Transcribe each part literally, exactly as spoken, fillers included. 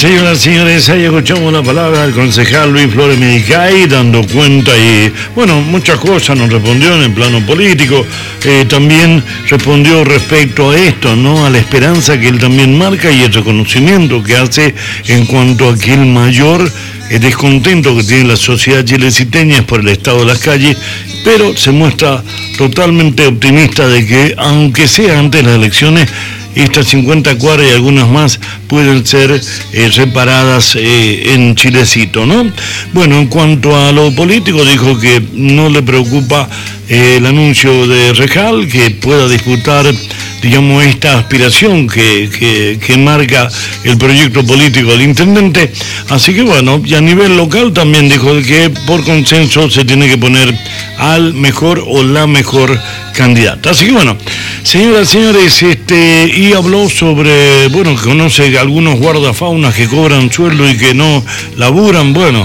Señoras y señores, ahí escuchamos la palabra del concejal Luis Flores Medicay dando cuenta y, bueno, muchas cosas nos respondió en el plano político, eh, también respondió respecto a esto, ¿no? A la esperanza que él también marca y el reconocimiento que hace en cuanto a que el mayor eh, descontento que tiene la sociedad chileciteña es por el estado de las calles, pero se muestra totalmente optimista de que, aunque sea antes de las elecciones, estas cincuenta cuadras y algunas más pueden ser eh, reparadas eh, en Chilecito, ¿no? Bueno, en cuanto a lo político, dijo que no le preocupa eh, el anuncio de Rejal, que pueda disputar, digamos, esta aspiración que, que, que marca el proyecto político del intendente. Así que bueno, y a nivel local también dijo que por consenso se tiene que poner al mejor o la mejor candidata. Así que bueno, señoras y señores, este, y habló sobre, bueno, que conoce algunos guardafaunas que cobran sueldo y que no laburan. Bueno,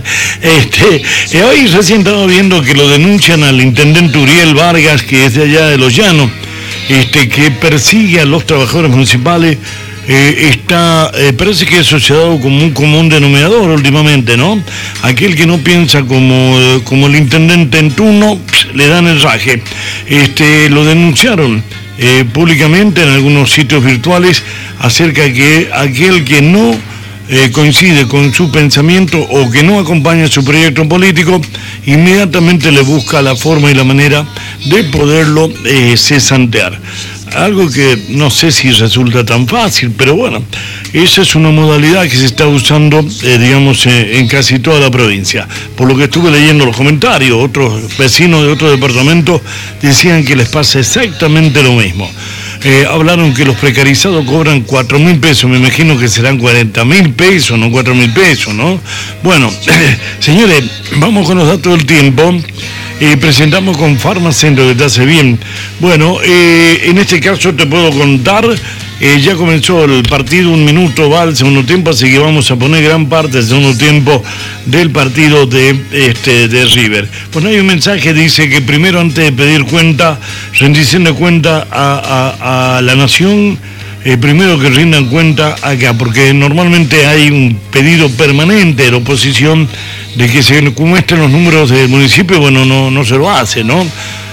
este, eh, hoy recién estaba viendo que lo denuncian al intendente Uriel Vargas, que es de allá de Los Llanos, este, que persigue a los trabajadores municipales. Eh, está, eh, parece que es asociado como un común denominador últimamente, ¿no? Aquel que no piensa como, eh, como el intendente en turno, pss, le dan el raje. Este, lo denunciaron eh, públicamente en algunos sitios virtuales acerca de que aquel que no eh, coincide con su pensamiento o que no acompaña su proyecto político, inmediatamente le busca la forma y la manera de poderlo eh, cesantear. Algo que no sé si resulta tan fácil, pero bueno, esa es una modalidad que se está usando, eh, digamos, eh, en casi toda la provincia. Por lo que estuve leyendo los comentarios, otros vecinos de otros departamentos decían que les pasa exactamente lo mismo. Eh, hablaron que los precarizados cobran cuatro mil pesos, me imagino que serán cuarenta mil pesos, no cuatro mil pesos, ¿no? Bueno, señores, vamos con los datos del tiempo. Eh, presentamos con Farmacentro, que te hace bien. Bueno, eh, en este caso te puedo contar, eh, ya comenzó el partido, un minuto va al segundo tiempo, así que vamos a poner gran parte del segundo tiempo del partido de, este, de River. Bueno, hay un mensaje, dice que primero, antes de pedir cuenta, rendición de cuenta a, a, a la nación, eh, primero que rindan cuenta acá, porque normalmente hay un pedido permanente de la oposición de que se muestren los números del municipio. Bueno, no, no se lo hace, ¿no?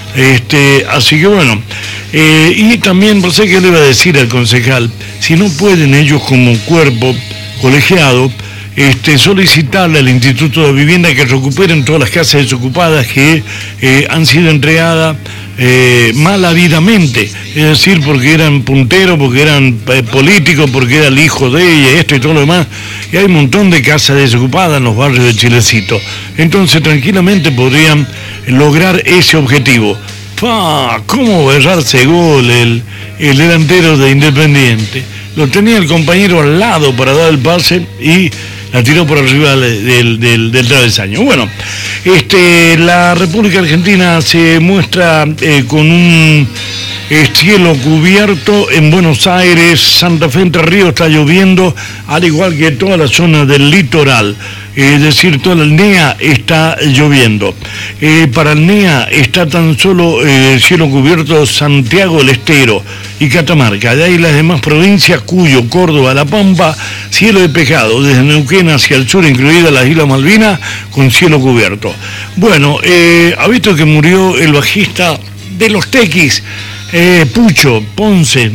Este, así que bueno, eh, y también, no sé qué le iba a decir al concejal, si no pueden ellos como cuerpo colegiado, este, solicitarle al Instituto de Vivienda que recuperen todas las casas desocupadas que eh, han sido entregadas eh, malavidamente, es decir, porque eran punteros, porque eran eh, políticos, porque era el hijo de ella, esto y todo lo demás, y hay un montón de casas desocupadas en los barrios de Chilecito. Entonces tranquilamente podrían lograr ese objetivo. ¡Pah! ¿Cómo errarse gol el, el delantero de Independiente? Lo tenía el compañero al lado para dar el pase y la tiró por arriba del, del, del travesaño. Bueno, este, la República Argentina se muestra eh, con un eh, cielo cubierto en Buenos Aires, Santa Fe, Entre Ríos, está lloviendo, al igual que toda la zona del litoral. Es decir, toda el N E A está lloviendo. Eh, para el N E A está tan solo eh, el cielo cubierto Santiago del Estero y Catamarca. De ahí las demás provincias, Cuyo, Córdoba, La Pampa, cielo despejado, desde Neuquén hacia el sur, incluidas las Islas Malvinas, con cielo cubierto. Bueno, eh, ha visto que murió el bajista de los Tequis, eh, Pucho Ponce,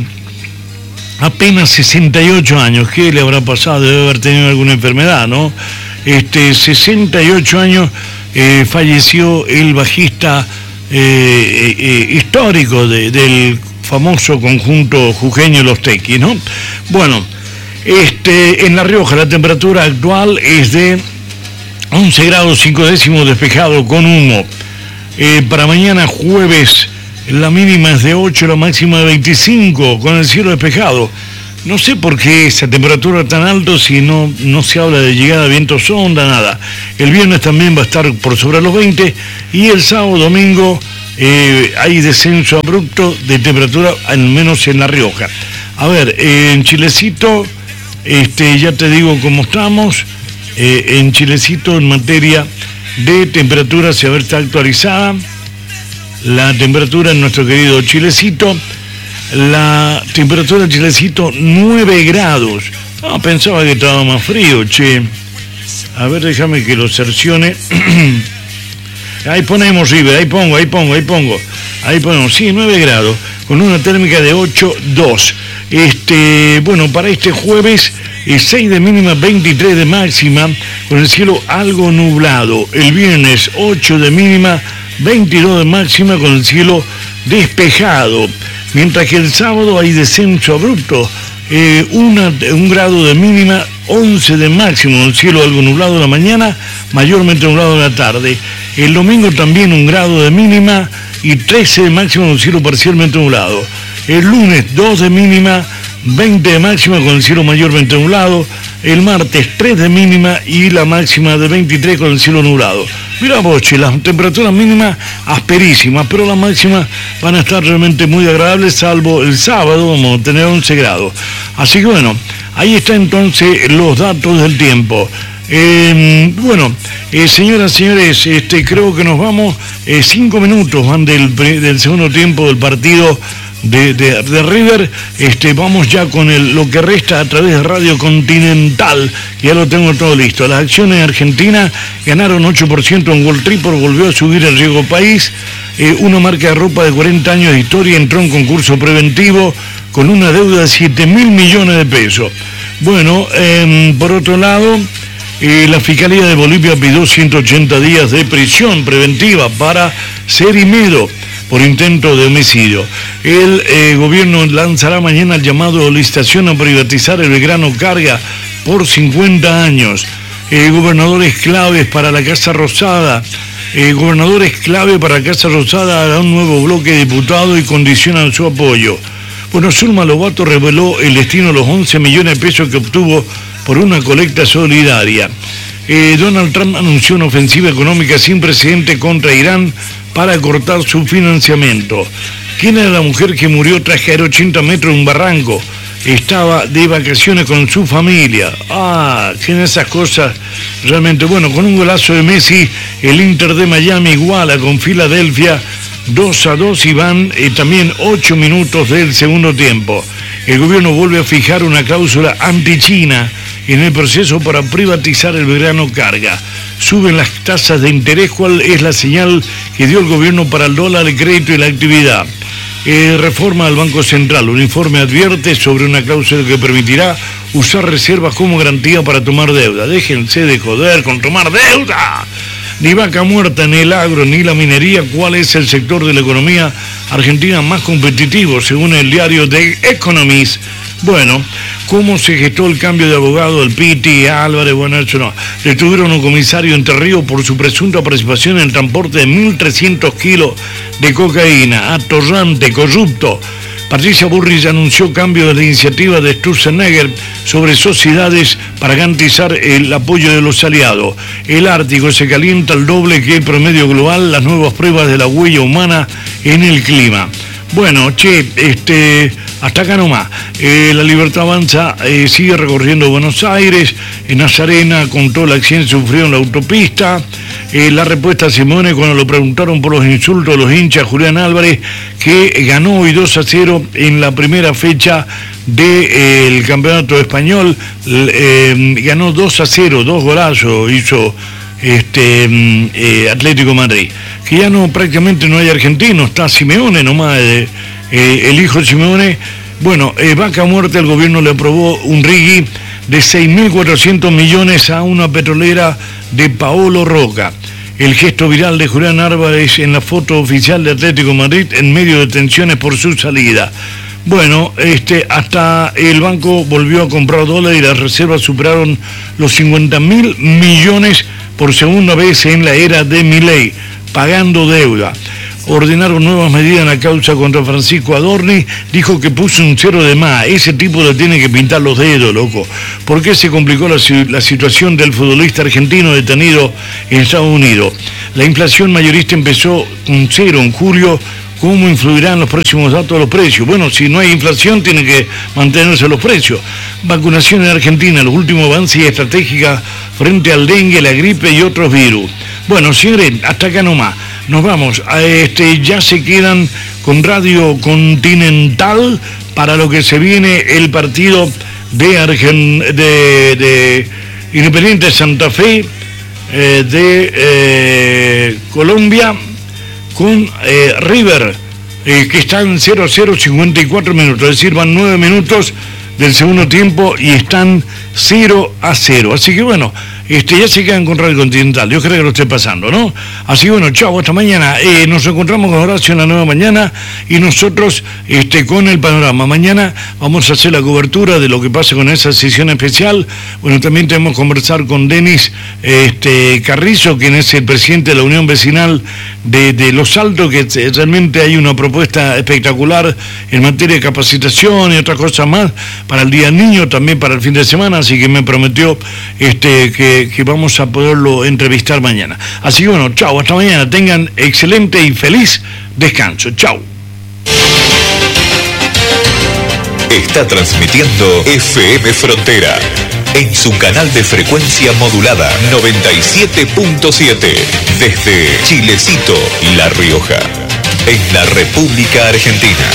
apenas sesenta y ocho años. ¿Qué le habrá pasado? Debe haber tenido alguna enfermedad, ¿no? Este, sesenta y ocho años, eh, falleció el bajista eh, eh, histórico de, del famoso conjunto jujeño Los Tequis, ¿no? Bueno, este, en La Rioja la temperatura actual es de once grados cinco décimos, despejado con humo. Eh, para mañana jueves la mínima es de ocho, la máxima de veinticinco, con el cielo despejado. No sé por qué esa temperatura tan alta si no, no se habla de llegada de viento sonda, nada. El viernes también va a estar por sobre los veinte y el sábado, domingo, eh, hay descenso abrupto de temperatura, al menos en La Rioja. A ver, eh, en Chilecito, este, ya te digo cómo estamos. Eh, en Chilecito, en materia de temperatura, se va a ver, está actualizada la temperatura en nuestro querido Chilecito. La temperatura en Chilecito, nueve grados, Ah, pensaba que estaba más frío, che. A ver, déjame que lo cercione. Ahí ponemos, River, ahí pongo, ahí pongo, ahí pongo. Ahí ponemos, sí, nueve grados, con una térmica de ocho coma dos. Este, bueno, para este jueves, seis de mínima, veintitrés de máxima, con el cielo algo nublado. El viernes, ocho de mínima, veintidós de máxima, con el cielo despejado. Mientras que el sábado hay descenso abrupto, eh, una, un grado de mínima, once de máximo, el cielo algo nublado en la mañana, mayormente nublado en la tarde. El domingo también un grado de mínima y trece de máximo, un cielo parcialmente nublado. El lunes dos de mínima, veinte de máxima, con el cielo mayormente nublado. El martes tres de mínima y la máxima de veintitrés con el cielo nublado. Mira vos, che, las temperaturas mínimas asperísimas, pero las máximas van a estar realmente muy agradables, salvo el sábado, vamos a tener once grados. Así que bueno, ahí está entonces los datos del tiempo. Eh, bueno, eh, señoras y señores, este, creo que nos vamos, eh, cinco minutos van del, del segundo tiempo del partido de, de, de River. Este, vamos ya con el, lo que resta a través de Radio Continental, que ya lo tengo todo listo. Las acciones de Argentina ganaron ocho por ciento en Wall Street, volvió a subir el riesgo país. Eh, una marca de ropa de cuarenta años de historia entró en concurso preventivo con una deuda de siete mil millones de pesos. Bueno, eh, por otro lado, Eh, la Fiscalía de Bolivia pidió ciento ochenta días de prisión preventiva para Cerimedo por intento de homicidio. El eh, gobierno lanzará mañana el llamado a licitación a privatizar el Belgrano Carga por cincuenta años. Eh, gobernadores claves para la Casa Rosada. Eh, gobernadores clave para la Casa Rosada hará un nuevo bloque de diputados y condicionan su apoyo. Bueno, Zulma Lobato reveló el destino de los once millones de pesos que obtuvo por una colecta solidaria. Eh, Donald Trump anunció una ofensiva económica sin precedente contra Irán para cortar su financiamiento. ¿Quién era la mujer que murió tras caer ochenta metros en un barranco? Estaba de vacaciones con su familia. Ah, tiene esas cosas realmente. Bueno, con un golazo de Messi, el Inter de Miami iguala con Filadelfia dos a dos y van eh, también ocho minutos del segundo tiempo. El gobierno vuelve a fijar una cláusula anti-China en el proceso para privatizar el Belgrano Carga. Suben las tasas de interés, ¿cuál es la señal que dio el gobierno para el dólar, el crédito y la actividad? Eh, reforma del Banco Central. Un informe advierte sobre una cláusula que permitirá usar reservas como garantía para tomar deuda. Déjense de joder con tomar deuda. Ni vaca muerta, ni el agro, ni la minería. ¿Cuál es el sector de la economía argentina más competitivo, según el diario The Economist? Bueno, ¿cómo se gestó el cambio de abogado del Piti, Álvarez? Bueno, eso no. Detuvieron a un comisario Entre Ríos por su presunta participación en el transporte de mil trescientos kilos de cocaína. Atorrante, corrupto. Patricia Bullrich anunció cambio de la iniciativa de Sturzenegger sobre sociedades para garantizar el apoyo de los aliados. El Ártico se calienta al doble que el promedio global, las nuevas pruebas de la huella humana en el clima. Bueno, che, este, hasta acá nomás. Eh, la Libertad Avanza eh, sigue recorriendo Buenos Aires. En Nazarena contó el accidente sufrido en la autopista. Eh, la respuesta a Simone cuando lo preguntaron por los insultos de los hinchas, Julián Álvarez, que ganó hoy dos a cero en la primera fecha del eh, campeonato español. Eh, ganó dos a cero, dos golazos hizo este eh, Atlético Madrid. Que ya no, prácticamente no hay argentinos, está Simeone nomás, eh, eh, el hijo de Simeone. Bueno, eh, vaca muerta, el gobierno le aprobó un rigui de seis mil cuatrocientos millones a una petrolera de Paolo Roca. El gesto viral de Julián Álvarez en la foto oficial de Atlético Madrid en medio de tensiones por su salida. Bueno, este, hasta el banco volvió a comprar dólares y las reservas superaron los cincuenta mil millones por segunda vez en la era de Milei, pagando deuda. Ordenaron nuevas medidas en la causa contra Francisco Adorni, dijo que puso un cero de más. Ese tipo le tiene que pintar los dedos, loco. ¿Por qué se complicó la, la situación del futbolista argentino detenido en Estados Unidos? La inflación mayorista empezó con cero en julio. ¿Cómo influirán los próximos datos de los precios? Bueno, si no hay inflación, tienen que mantenerse los precios. Vacunación en Argentina, los últimos avances estratégicos frente al dengue, la gripe y otros virus. Bueno, señores, hasta acá nomás. Nos vamos. A este, ya se quedan con Radio Continental para lo que se viene el partido de, Argen, de, de Independiente Santa Fe eh, de eh, Colombia con eh, River, eh, que están cero a cero, cincuenta y cuatro minutos, es decir, van nueve minutos del segundo tiempo y están cero a cero. Así que bueno, este, ya se quedan con Radio Continental. Yo creo que lo esté pasando, ¿no? Así que bueno, chao, hasta mañana. Eh, nos encontramos con Horacio en la nueva mañana y nosotros este, con el panorama. Mañana vamos a hacer la cobertura de lo que pasa con esa sesión especial. Bueno, también tenemos que conversar con Denis este, Carrizo, quien es el presidente de la Unión Vecinal de, de Los Altos, que realmente hay una propuesta espectacular en materia de capacitación y otras cosas más para el Día del Niño, también para el fin de semana, así que me prometió este, que, que vamos a poderlo entrevistar mañana. Así que bueno, chao, hasta mañana, tengan excelente y feliz descanso, chao. Está transmitiendo F M Frontera en su canal de frecuencia modulada noventa y siete punto siete desde Chilecito, La Rioja, en la República Argentina.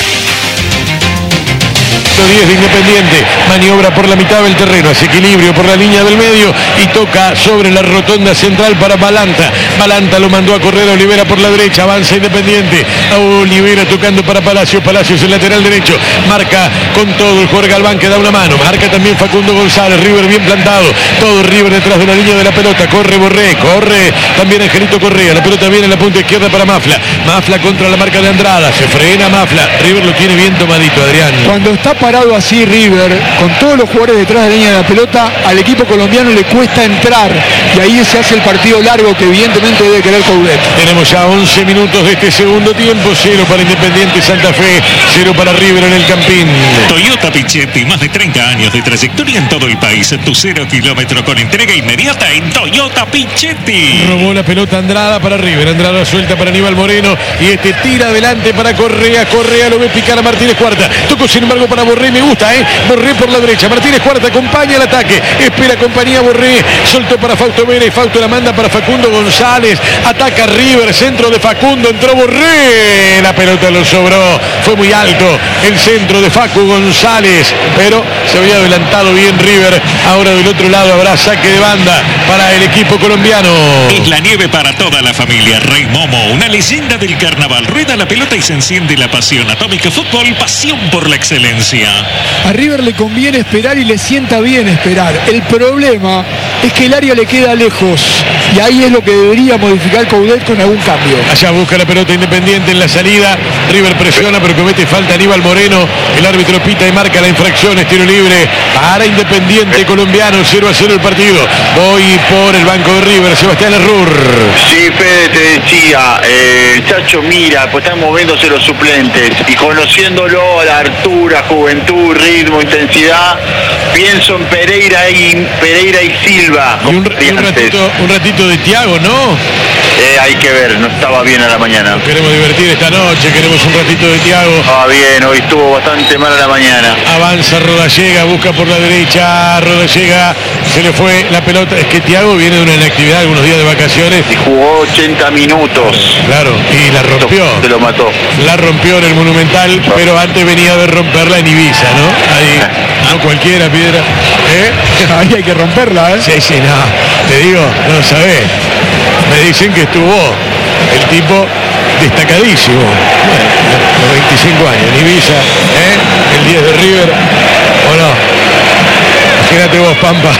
diez de Independiente, maniobra por la mitad del terreno, hace equilibrio por la línea del medio y toca sobre la rotonda central para Balanta. Balanta lo mandó a correr a Olivera por la derecha, avanza Independiente, a Olivera tocando para Palacios, Palacios el lateral derecho, marca con todo el jugador Galván que da una mano, marca también Facundo González, River bien plantado, todo River detrás de la línea de la pelota, corre Borré, corre también Angelito Correa, la pelota viene en la punta izquierda para Mafla, Mafla contra la marca de Andrada, se frena Mafla, River lo tiene bien tomadito, Adrián. Cuando está parado así River, con todos los jugadores detrás de la línea de la pelota, al equipo colombiano le cuesta entrar y ahí se hace el partido largo que evidentemente debe querer Coudet. Tenemos ya once minutos de este segundo tiempo, cero para Independiente Santa Fe, cero para River en el Campín. Toyota Pichetti, más de treinta años de trayectoria en todo el país, tu cero kilómetro con entrega inmediata en Toyota Pichetti. Robó la pelota Andrada para River, Andrada suelta para Aníbal Moreno y este tira adelante para Correa, Correa lo ve picar a Martínez Cuarta, tocó sin embargo para Borré, me gusta, ¿eh? Borré por la derecha, Martínez Cuarta acompaña el ataque, espera compañía Borré, soltó para Fausto Vélez, Fausto la manda para Facundo González, ataca River, centro de Facundo, entró Borré, la pelota lo sobró, fue muy alto el centro de Facu González, pero se había adelantado bien River. Ahora del otro lado habrá saque de banda para el equipo colombiano. Es la nieve para toda la familia. Rey Momo, una leyenda del carnaval, rueda la pelota y se enciende la pasión. Atómica Fútbol, pasión por la excelencia. A River le conviene esperar y le sienta bien esperar. El problema es que el área le queda lejos y ahí es lo que debería modificar Coudet con algún cambio. Allá busca la pelota Independiente en la salida, River presiona pero comete falta Aníbal Moreno, el árbitro pita y marca la infracción, es tiro libre para Independiente colombiano, cero a cero el partido. Voy por el banco de River, Sebastián Errur. Sí, Fede, te decía, eh, el Chacho mira, pues están moviéndose los suplentes y conociéndolo a la altura, juventud, ritmo, intensidad, pienso en Pereira y Pereira y Silva. Y un, y un ratito, un ratito de Thiago, ¿no? Eh, hay que ver, no estaba bien a la mañana. Nos queremos divertir esta noche, queremos un ratito de Thiago. Estaba bien, hoy estuvo bastante mal a la mañana. Avanza Rodallega, busca por la derecha, Rodallega, se le fue la pelota. Es que Thiago viene de una inactividad, algunos días de vacaciones. Y jugó ochenta minutos. Claro, y la rompió. Se lo mató. La rompió en el Monumental, pero antes venía de romperla en Ibiza, ¿no? Ahí, no cualquiera, Piedra. ¿Eh? Ahí hay que romperla, ¿eh? Sí, sí, no. Te digo, no sabés. Me dicen que estuvo el tipo destacadísimo. Bueno, los veinticinco años en Ibiza, ¿eh? El diez de River, ¿o no? Imagínate vos, Pampa.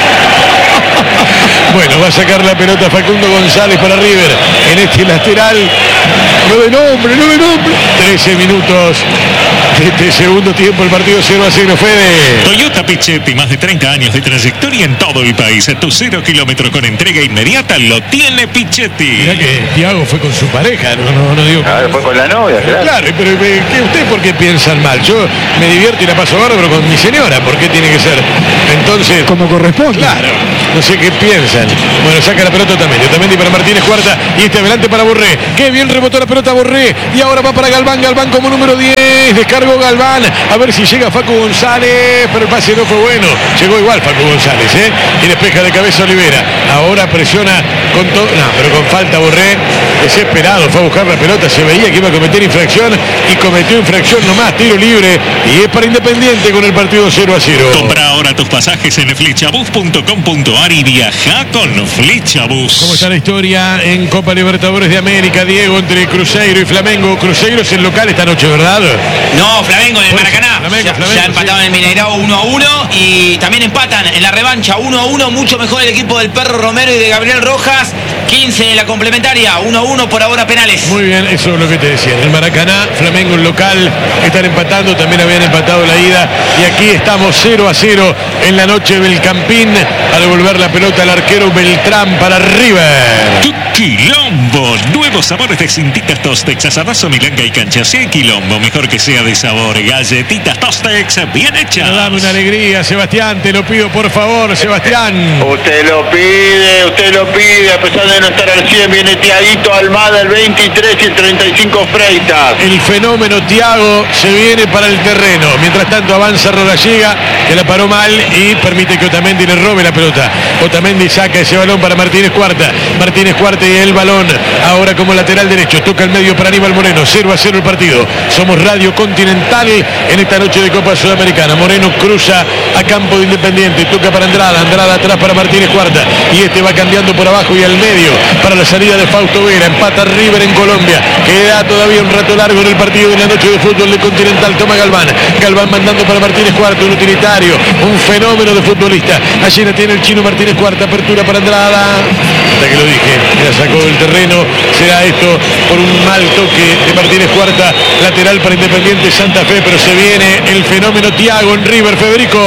Bueno, va a sacar la pelota Facundo González para River en este lateral. Nueve nombre, nueve nombre. trece minutos de este segundo tiempo, el partido cero a cero. Fede. Toyota Pichetti, más de treinta años de trayectoria en todo el país. Tu cero kilómetro con entrega inmediata lo tiene Pichetti. Mirá que Thiago fue con su pareja, no, no, no digo. Claro, fue con la novia, claro. Claro, pero ¿qué, ¿usted por qué piensan mal? Yo me divierto y la paso bárbaro con mi señora, ¿por qué tiene que ser? Entonces, como corresponde. Claro, no sé qué piensan. Bueno, saca la pelota también, también para Martínez Cuarta y este adelante para Borré. Qué bien rebotó la pelota Borré y ahora va para Galván, Galván como número diez, descarga cargó Galván, a ver si llega Facu González, pero el pase no fue bueno. Llegó igual Facu González, ¿eh? Y despeja de cabeza Olivera. Ahora presiona con todo. No, pero con falta Borré. Desesperado, fue a buscar la pelota. Se veía que iba a cometer infracción y cometió infracción nomás. Tiro libre y es para Independiente con el partido cero a cero. Compra ahora tus pasajes en flechabus punto com punto ar y viaja con Flechabus. ¿Cómo está la historia en Copa Libertadores de América, Diego, entre Cruzeiro y Flamengo? Cruzeiro es el local esta noche, ¿verdad? No, Flamengo en el Maracaná. Flamengo, ya, Flamengo, ya empataron sí. en el Mineirao uno a uno y también empatan en la revancha uno a uno. Mucho mejor el equipo del Perro Romero y de Gabriel Rojas. quince en la complementaria, uno a uno por ahora penales. Muy bien, eso es lo que te decía. En el Maracaná, Flamengo el local, están empatando, también habían empatado la ida. Y aquí estamos cero a cero en la noche del Campín. A devolver la pelota al arquero Beltrán para River. ¡Tu quilombo! Nuevos sabores de cintitas Tostex, asadazo, milanga y cancha. Si hay quilombo, mejor que sea de sabor. Galletitas Tostex, bien hechas. Dame una alegría, Sebastián, te lo pido por favor, Sebastián. Usted lo pide, usted lo pide, a pesar de no estar al cien, viene Tiaguito Almada, el veintitrés y el treinta y cinco Freitas. El fenómeno Thiago se viene para el terreno. Mientras tanto avanza Rodallega, que la paró mal y permite que Otamendi le robe la pelota. Otamendi saca ese balón para Martínez Cuarta. Martínez Cuarta y el balón ahora como lateral derecho. Toca el medio para Aníbal Moreno. cero a cero el partido. Somos Radio Continental en esta noche de Copa Sudamericana. Moreno cruza a campo de Independiente. Toca para Andrada. Andrada atrás para Martínez Cuarta. Y este va cambiando por abajo y al medio para la salida de Fausto Vera. Empata River en Colombia. Queda todavía un rato largo en el partido de la noche de fútbol de Continental. Toma Galván. Galván mandando para Martínez Cuarta. Un utilitario. Un fenómeno de futbolista. Allí la tiene el chino Martínez Cuarta. Apertura para Andrada. Hasta que lo dije. La sacó del terreno. Será esto por un mal toque de Martínez Cuarta. Lateral para Independiente Santa Fe. Pero se viene el fenómeno Thiago en River. Federico.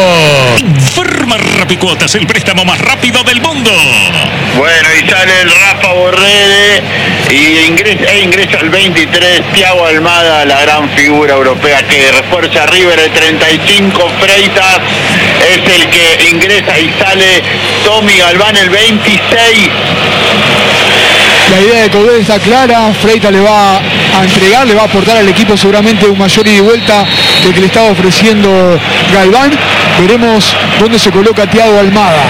Informa Rapicuotas, el préstamo más rápido del mundo. Bueno, y sale el Rafa Borrede y ingresa, e ingresa el veintitrés, Thiago Almada, la gran figura europea que refuerza a River. El treinta y cinco Freitas es el que ingresa y sale Tommy Galván, el veintiséis. La idea de Coudet está clara, Freitas le va a entregar, le va a aportar al equipo seguramente un mayor ida y vuelta del que le estaba ofreciendo Galván. Veremos dónde se coloca Thiago Almada.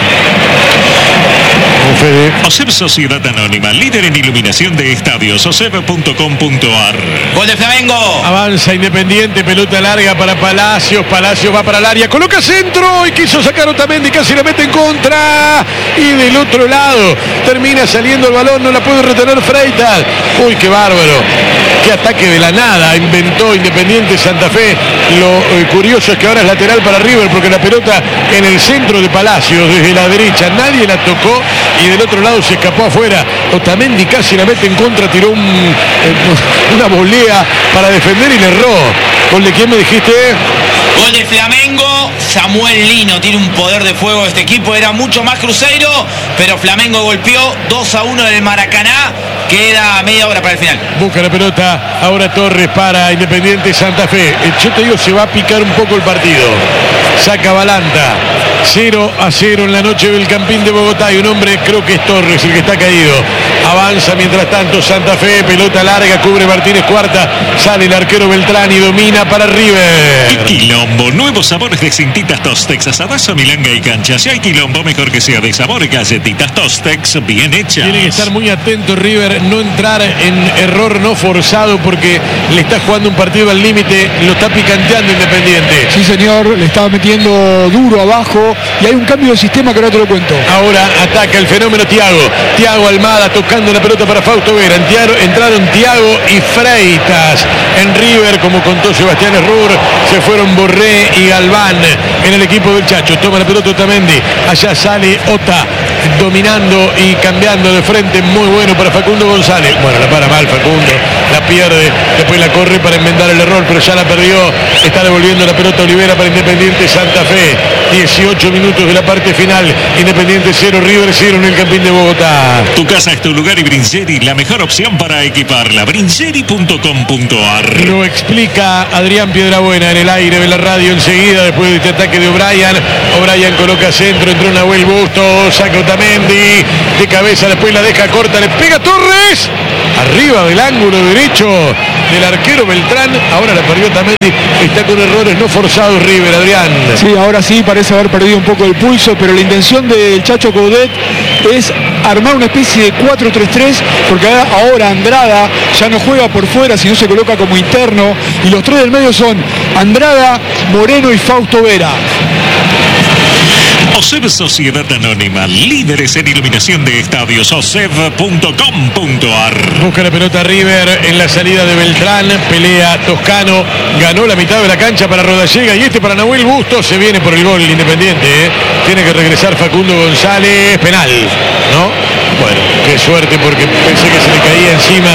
OSEB Sociedad Anónima, líder en iluminación de estadios, oseb punto com punto ar. Gol de Flamengo. Avanza Independiente, pelota larga para Palacios. Palacios va para el área, coloca centro y quiso sacar Otamendi, casi la mete en contra. Y del otro lado termina saliendo el balón, no la puede retener Freitas. Uy, qué bárbaro. Qué ataque de la nada inventó Independiente Santa Fe. Lo eh, curioso es que ahora es lateral para River porque la pelota en el centro de Palacios, desde la derecha, nadie la tocó y del otro lado se escapó afuera. Otamendi casi la mete en contra, tiró un, eh, una volea para defender y le erró. ¿Gol de quién me dijiste? Gol de Flamengo. Samuel Lino tiene un poder de fuego este equipo. Era mucho más Cruzeiro, pero Flamengo golpeó dos a uno en el Maracaná. Queda media hora para el final. Busca la pelota ahora Torres para Independiente Santa Fe. Yo te digo, se va a picar un poco el partido. Saca Balanta. cero a cero en la noche del Campín de Bogotá. Y un hombre, creo que es Torres el que está caído. Avanza mientras tanto Santa Fe. Pelota larga, cubre Martínez Cuarta. Sale el arquero Beltrán y domina para River. Quilombo, nuevos sabores de cintitas Tostex, asadazo, milanga y cancha. Si hay quilombo, mejor que sea de sabor. Galletitas Tostex, bien hechas. Tiene que estar muy atento River, no entrar en error no forzado porque le está jugando un partido al límite, lo está picanteando Independiente. Sí, señor, le estaba metiendo duro abajo y hay un cambio de sistema que ahora te lo cuento. Ahora ataca el fenómeno Thiago. Thiago Almada tocando la pelota para Fausto Vera. Entraron Thiago y Freitas. En River, como contó Sebastián Errur, se fueron Borré y Galván en el equipo del Chacho. Toma la pelota Otamendi. Allá sale Ota dominando y cambiando de frente. Muy bueno para Facundo González. Bueno, la para mal Facundo. La pierde. Después la corre para enmendar el error, pero ya la perdió. Está devolviendo la pelota Olivera para Independiente Santa Fe. dieciocho minutos de la parte final. Independiente cero, River cero en el Campín de Bogotá. Tu casa es tu lugar y Brincheri, la mejor opción para equiparla. Brincheri punto com punto ar. Lo explica Adrián Piedrabuena en el aire de la radio enseguida después de este ataque de O'Brien. O'Brien coloca centro, entró Nahuel Bustos, saca Otamendi. De cabeza, después la deja corta, le pega Torres. Arriba del ángulo derecho del arquero Beltrán. Ahora la perdió Otamendi. Está con errores no forzados River, Adrián. Sí, ahora sí parece haber perdido un poco el pulso, pero la intención del Chacho Coudet es armar una especie de cuatro tres tres, porque ahora Andrada ya no juega por fuera, sino se coloca como interno, y los tres del medio son Andrada, Moreno y Fausto Vera. OSEV Sociedad Anónima, líderes en iluminación de estadios, osev punto com punto ar. Busca la pelota River en la salida de Beltrán, pelea Toscano, ganó la mitad de la cancha para Rodallega y este para Nahuel Bustos, se viene por el gol Independiente, ¿eh? Tiene que regresar Facundo González, penal, ¿no? Bueno, qué suerte porque pensé que se le caía encima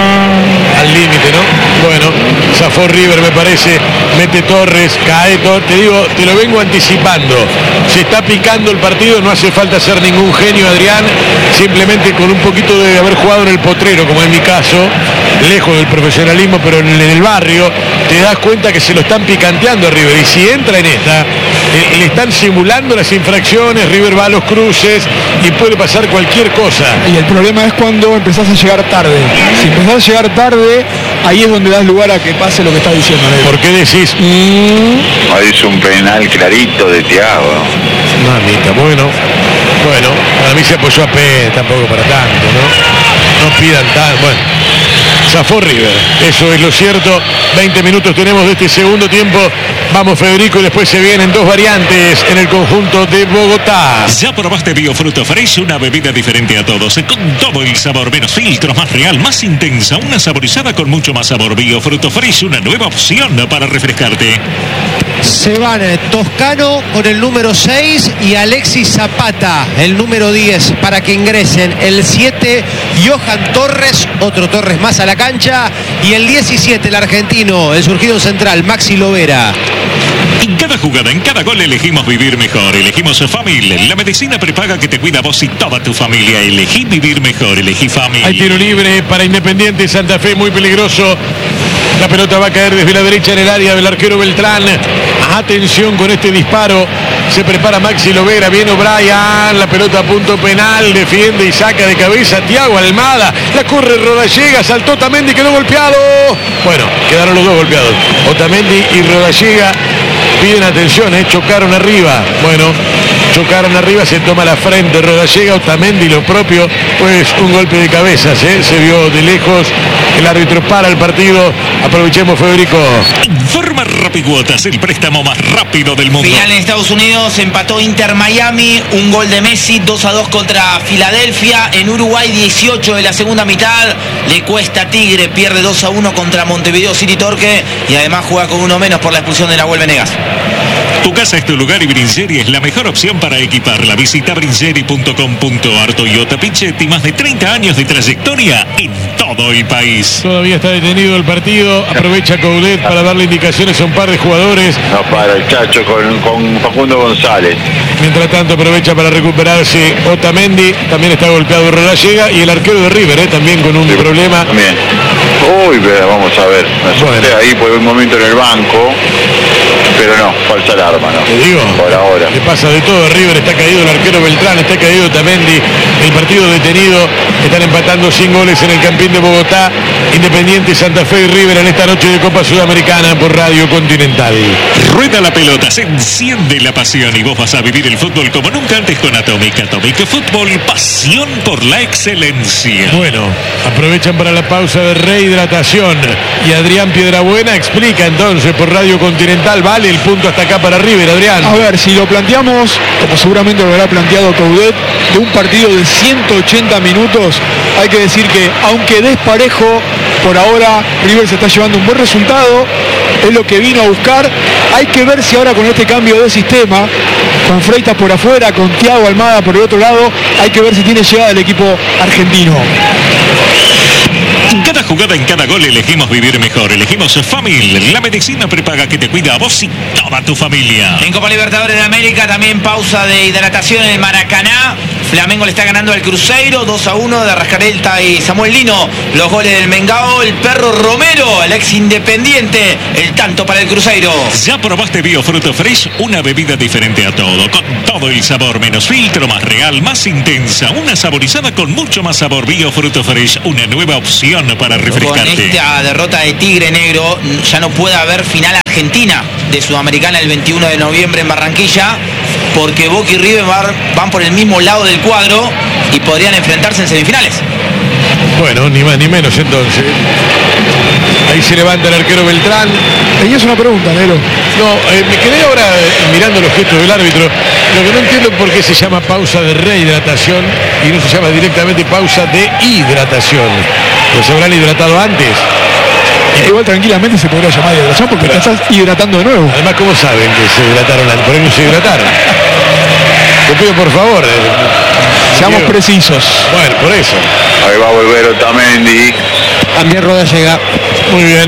al límite, ¿no? Bueno, zafó River me parece, mete Torres, cae Torres, te digo, te lo vengo anticipando, se está picando el partido, no hace falta ser ningún genio Adrián, simplemente con un poquito de haber jugado en el potrero, como en mi caso, lejos del profesionalismo, pero en el barrio, te das cuenta que se lo están picanteando a River, y si entra en esta, eh, le están simulando las infracciones, River va a los cruces y puede pasar cualquier cosa. Y el problema es cuando empezás a llegar tarde. Si empezás a llegar tarde, ahí es donde das lugar a que pase lo que estás diciendo, ¿no? ¿Por qué decís? Mm. Ahí es un penal clarito de Thiago. Mamita, bueno, bueno, para mí se apoyó a P, tampoco para tanto, ¿no? No pidan tan, bueno. Zafó River, eso es lo cierto. veinte minutos tenemos de este segundo tiempo. Vamos Federico y después se vienen dos variantes en el conjunto de Bogotá. ¿Ya probaste Biofruto Fresh? Una bebida diferente a todos, con todo el sabor, menos filtros, más real, más intensa, una saborizada con mucho más sabor. Biofruto Fresh, una nueva opción para refrescarte. Se van Toscano con el número seis y Alexis Zapata, el número diez, para que ingresen el siete, Johan Torres, otro Torres más a la cancha, y el diecisiete, el argentino, el surgido central, Maxi Lovera. En cada jugada, en cada gol elegimos vivir mejor, elegimos Famil, la medicina prepaga que te cuida a vos y toda tu familia. Elegí vivir mejor, elegí Famil. Hay tiro libre para Independiente Santa Fe, muy peligroso. La pelota va a caer desde la derecha en el área del arquero Beltrán. Atención con este disparo. Se prepara Maxi Lovera, viene O'Brien, la pelota a punto penal, defiende y saca de cabeza Thiago Almada. La corre Rodallega, saltó Otamendi, quedó golpeado. Bueno, quedaron los dos golpeados. Otamendi y Rodallega piden atención, ¿eh? Chocaron arriba. Bueno, chocaron arriba, se toma la frente Rodallega, Otamendi lo propio, pues un golpe de cabezas, ¿eh? Se vio de lejos, el árbitro para el partido. Aprovechemos, Federico. Informa Rapicuotas, el préstamo más rápido del mundo. Final en Estados Unidos, empató Inter Miami, un gol de Messi, dos a dos contra Filadelfia. En Uruguay, dieciocho de la segunda mitad, le cuesta Tigre, pierde dos a uno contra Montevideo City Torque y además juega con uno menos por la expulsión de Nahuel Venegas. Tu casa es tu lugar y Brinzeri es la mejor opción para equiparla. Visita brinzeri punto com punto ar. Toyota Pichetti, más de treinta años de trayectoria en todo el país. Todavía está detenido el partido. Aprovecha Coudet para darle indicaciones a un par de jugadores. No para el Chacho con, con Facundo González. Mientras tanto aprovecha para recuperarse Otamendi. También está golpeado Rodallega y el arquero de River, ¿eh? También con un sí, problema. También. Uy, pero vamos a ver. Me asusté bueno. ahí por un momento en el banco. Pero no, falsa alarma, ¿no? Te digo, por ahora. Le pasa de todo a River, está caído el arquero Beltrán, está caído Otamendi, el partido detenido, están empatando sin goles en el Campín de Bogotá, Independiente, Santa Fe y River en esta noche de Copa Sudamericana por Radio Continental. Rueda la pelota, se enciende la pasión y vos vas a vivir el fútbol como nunca antes con Atomic. Atomic Fútbol, pasión por la excelencia. Bueno, aprovechan para la pausa de rehidratación y Adrián Piedrabuena explica entonces por Radio Continental, vale el punto hasta acá para River, Adrián. A ver, si lo planteamos, como seguramente lo habrá planteado Coudet, de un partido de ciento ochenta minutos, hay que decir que aunque desparejo, por ahora River se está llevando un buen resultado, es lo que vino a buscar. Hay que ver si ahora con este cambio de sistema, con Freitas por afuera, con Thiago Almada por el otro lado, hay que ver si tiene llegada el equipo argentino. En cada jugada, en cada gol elegimos vivir mejor, elegimos Famil, la medicina prepaga que te cuida a vos y toda tu familia. En Copa Libertadores de América también pausa de hidratación en el Maracaná. Flamengo le está ganando al Cruzeiro dos a uno de Arrascaeta y Samuel Lino. Los goles del Mengao, el Perro Romero, el ex Independiente, el tanto para el Cruzeiro. ¿Ya probaste Biofruto Fresh? Una bebida diferente a todo, con todo el sabor, menos filtro, más real, más intensa, una saborizada con mucho más sabor. Biofruto Fresh, una nueva opción para refrescarte. Con esta derrota de Tigre Negro ya no puede haber final argentina de Sudamericana el veintiuno de noviembre en Barranquilla, porque Boca y River van por el mismo lado del cuadro y podrían enfrentarse en semifinales. Bueno, ni más ni menos entonces. Ahí se levanta el arquero Beltrán. Tenías una pregunta, Nero. No, eh, me quedé ahora eh, mirando los gestos del árbitro. Lo que no entiendo es por qué se llama pausa de rehidratación y no se llama directamente pausa de hidratación. ¿Los habrán hidratado antes? Eh, igual tranquilamente se podría llamar hidratación porque te estás hidratando de nuevo. Además, ¿cómo saben que se hidrataron antes? Por ahí no se hidrataron. Te pido por favor. Eh, Seamos Diego. precisos. Bueno, por eso. Ahí va a volver Otamendi. También Roda llega. Muy bien.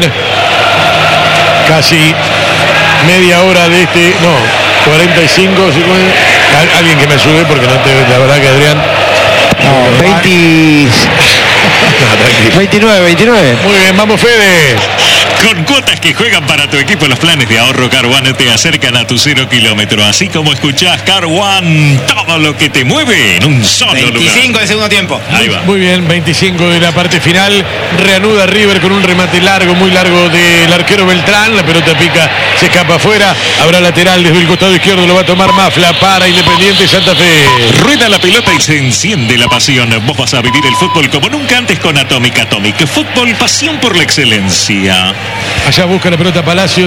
Casi media hora de este. No, cuarenta y cinco, cincuenta. Al- Alguien que me ayude porque no te. La verdad que Adrián. No, veinte... No, tranquilo. veintinueve, veintinueve. Muy bien, vamos Fede. Con cuotas que juegan para tu equipo, los planes de ahorro Car One te acercan a tu cero kilómetro. Así como escuchás Car One, todo lo que te mueve en un solo veinticinco lugar. de segundo tiempo. Ahí va. Muy bien, veinticinco de la parte final. Reanuda River con un remate largo, muy largo del arquero Beltrán. La pelota pica, se escapa afuera. Habrá lateral desde el costado izquierdo, lo va a tomar Mafla para Independiente Santa Fe. Rueda la pelota y se enciende la pasión. Vos vas a vivir el fútbol como nunca antes con Atomic. Atomic, fútbol, pasión por la excelencia. Allá busca la pelota Palacio.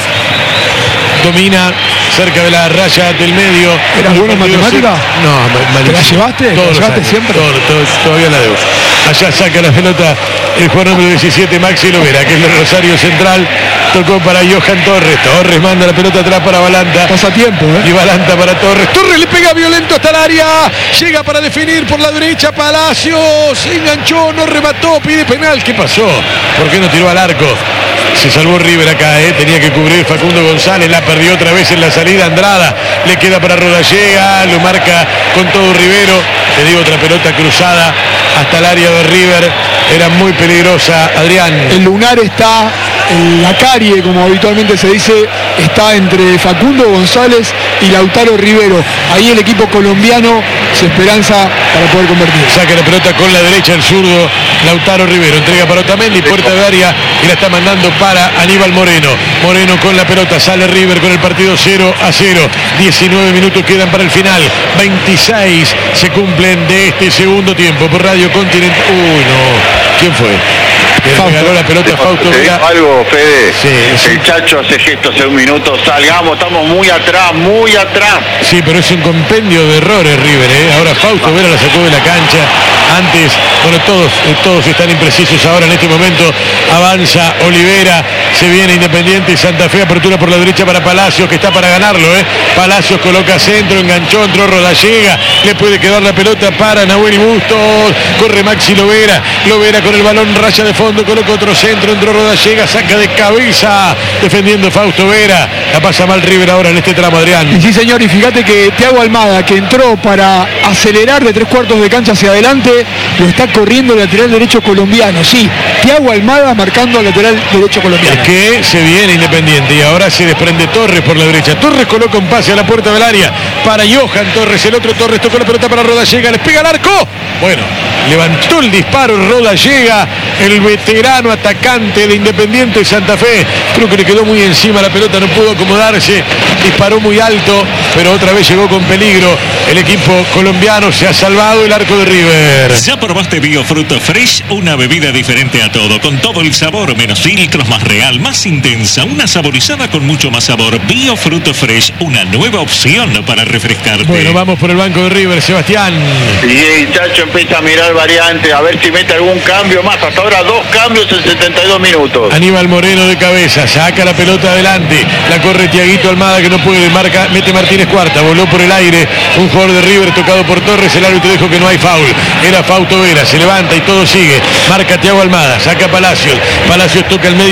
Domina cerca de la raya del medio. ¿Eras bueno en matemática? No, ma- malísimo. ¿Te la llevaste? ¿Te la Todos los llevaste años. siempre? Todo- todo- todavía la debo. Allá saca la pelota el jugador número diecisiete, Maxi Lovera, que es el Rosario Central. Tocó para Johan Torres. Torres manda la pelota atrás para Balanta. Pasa tiempo, ¿eh? Y Balanta para Torres. Torres le pega violento hasta el área. Llega para definir por la derecha. Palacios se enganchó, no remató, pide penal. ¿Qué pasó? ¿Por qué no tiró al arco? Se salvó River acá, ¿eh? Tenía que cubrir Facundo González. La perdió otra vez en la salida. Andrada le queda para Rodallega. Lo marca con todo Rivero. Te digo, otra pelota cruzada hasta el área de River. Era muy peligrosa, Adrián. El lunar está, en la carie, como habitualmente se dice, está entre Facundo González y Lautaro Rivero. Ahí el equipo colombiano se esperanza para poder convertir. Saca la pelota con la derecha el zurdo Lautaro Rivero. Entrega para Otamendi, puerta de área y la está mandando para Aníbal Moreno. Moreno con la pelota, sale River con el partido cero a cero. diecinueve minutos quedan para el final. veintiséis se cumplen de este segundo tiempo por Radio Continental. Uy, no. ¿Quién fue? Que le regaló la pelota a Fausto ¿Te digo Vera. algo, Fede? Sí, sí. El Chacho hace gestos hace un minuto. Salgamos, estamos muy atrás, muy atrás. Sí, pero es un compendio de errores River, ¿eh? Ahora Fausto Vera la sacó de la cancha. Antes, bueno, todos, eh, todos están imprecisos ahora en este momento. Avanza Olivera, se viene Independiente, Santa Fe, apertura por la derecha para Palacios, que está para ganarlo, ¿eh? Palacios coloca centro, enganchó, entró Rodallega, le puede quedar la pelota para Nahuel y Bustos, corre Maxi Lovera, Lovera con el balón, raya de fondo, coloca otro centro, entró Rodallega, saca de cabeza, defendiendo Fausto Vera, la pasa mal River ahora en este tramo, Adrián. Y sí, señor, y fíjate que Thiago Almada, que entró para acelerar de tres cuartos de cancha hacia adelante, lo está corriendo el lateral derecho colombiano. Sí, Thiago Almada marcando al lateral derecho colombiano. Es que se viene Independiente y ahora se desprende Torres por la derecha. Torres coloca un pase a la puerta del área para Johan Torres. El otro Torres tocó la pelota para Rodallega, les pega al arco. Bueno, levantó el disparo Rodallega, el veterano atacante de Independiente Santa Fe. Creo que le quedó muy encima la pelota, no pudo acomodarse, disparó muy alto, pero otra vez llegó con peligro. El equipo colombiano se ha salvado, el arco de River. ¿Ya probaste Biofruto Fresh? Una bebida diferente a todo, con todo el sabor, menos filtros, más real, más intensa, una saborizada con mucho más sabor. Biofruto Fresh, una nueva opción para refrescarte. Bueno, vamos por el banco de River, Sebastián. Y el Chacho empieza a mirar variantes, a ver si mete algún cambio más. Hasta ahora dos cambios en setenta y dos minutos. Aníbal Moreno de cabeza, saca la pelota adelante, la corre Tiaguito Almada que no puede, marca, mete Martínez Cuarta, voló por el aire, un jugador de River tocado por Torres, el árbitro dijo que no hay foul, era Fausto Vera, se levanta y todo sigue, marca Thiago Almada, saca Palacios, Palacios toca el medio para Johan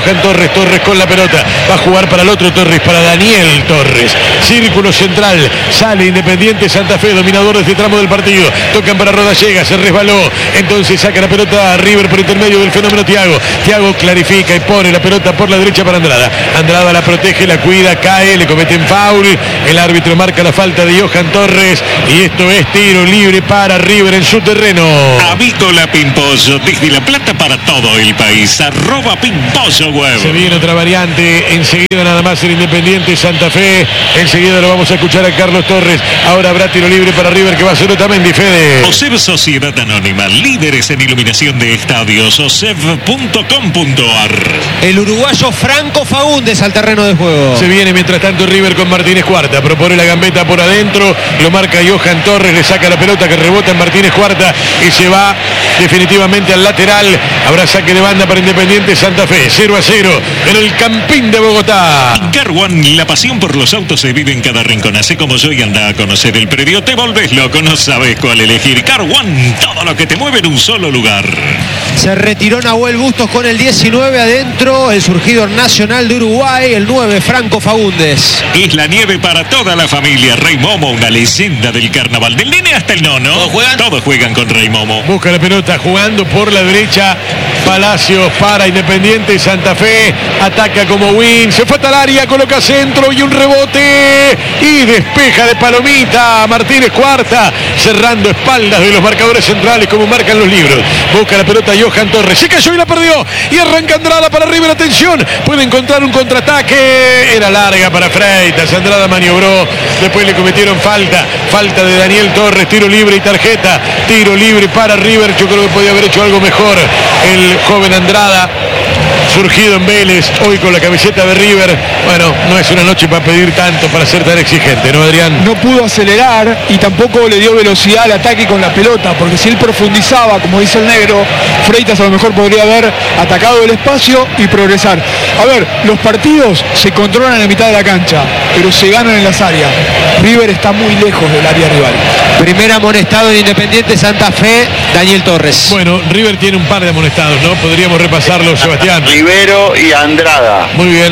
Johan Torres, Torres con la pelota, va a jugar para el otro Torres, para Daniel Torres, círculo central, sale Independiente Santa Fe, dominador de este tramo del partido, tocan para Rodallega, se resbaló, entonces saca la pelota a River por intermedio del fenómeno Thiago, Thiago clarifica y pone la pelota por la derecha para Andrada, Andrada la protege, la cuida, cae, le cometen foul, el árbitro marca la falta de Johan Torres y esto es tiro libre para River en su terreno. Avícola Pimpollo, desde La Plata para todo el país, arroba Pimpollo Web. Se viene otra variante, enseguida nada más el Independiente Santa Fe, enseguida lo vamos a escuchar a Carlos Torres, ahora habrá tiro libre para River que va a ser Otamendi, Fede. OSEV Sociedad Anónima, líderes en iluminación de estadios, osev punto com punto ar. El uruguayo Franco Faúndez al terreno de juego. Se viene mientras tanto River con Martínez Cuarta, propone la gambeta por adentro, lo marca Johan Torres, le saca la pelota que rebota en Martínez Cuarta y se va definitivamente al lateral. Habrá saque de banda para Independiente Santa Fe, cero a cero en el Campín de Bogotá. En Car One, la pasión por los autos se vive en cada rincón. Así como yo y anda a conocer el predio, te volvés loco, no sabes cuál elegir. Car One, todo lo que te mueve en un solo lugar. Se retiró Nahuel Bustos con el diecinueve adentro, el surgido nacional de Uruguay, el nueve Franco Faúndez. Es la nieve para toda la familia. Rey Momo, una leyenda del carnaval, del nene hasta el nono. ¿Todos juegan? Todos juegan con Rey Momo. Busca la pelota jugando por la derecha, Palacios para Independiente Santa Fe, ataca como win, se fue hasta el área, coloca centro y un rebote y despeja de palomita Martínez Cuarta, cerrando espaldas de los marcadores centrales como marcan los libros. Busca la pelota Johan Torres, se cayó y la perdió y arranca Andrada para River, atención, puede encontrar un contraataque, era larga para Freitas, Andrada maniobró, después le cometieron falta, falta de Daniel Torres, tiro libre y tarjeta, tiro libre para River, yo creo que podía haber hecho algo mejor el joven Andrada, surgido en Vélez, hoy con la camiseta de River. Bueno, no es una noche para pedir tanto, para ser tan exigente, ¿no, Adrián? No pudo acelerar y tampoco le dio velocidad al ataque con la pelota, porque si él profundizaba, como dice el negro, Freitas a lo mejor podría haber atacado el espacio y progresar. A ver, los partidos se controlan en la mitad de la cancha, pero se ganan en las áreas. River está muy lejos del área rival. Primer amonestado en Independiente Santa Fe, Daniel Torres. Bueno, River tiene un par de amonestados, ¿no? Podríamos repasarlo, Sebastián. Rivero y Andrada. Muy bien.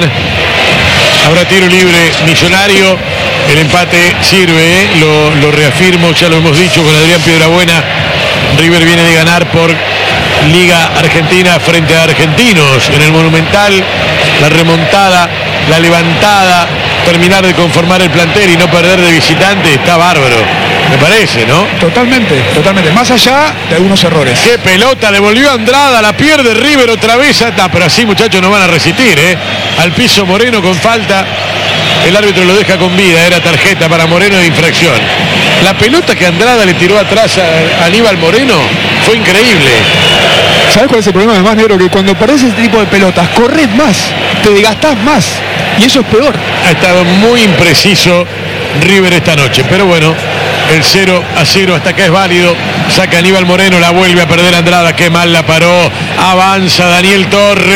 Habrá tiro libre Millonario. El empate sirve, ¿eh? lo, lo reafirmo, ya lo hemos dicho con Adrián Piedrabuena. River viene de ganar por Liga Argentina frente a Argentinos. En el Monumental, la remontada, la levantada, terminar de conformar el plantel y no perder de visitante, está bárbaro. Me parece, ¿no? Totalmente, totalmente. Más allá de algunos errores. Qué pelota, devolvió Andrada, la pierde River otra vez. Está, pero así, muchachos, no van a resistir, ¿eh? Al piso Moreno con falta. El árbitro lo deja con vida, era tarjeta para Moreno de infracción. La pelota que Andrada le tiró atrás a Aníbal Moreno fue increíble. ¿Sabes cuál es el problema además, negro? Que cuando perdés este tipo de pelotas, corres más, te desgastás más. Y eso es peor. Ha estado muy impreciso River esta noche, pero bueno, el cero a cero hasta acá es válido. Saca Aníbal Moreno, la vuelve a perder Andrada, qué mal la paró. Avanza Daniel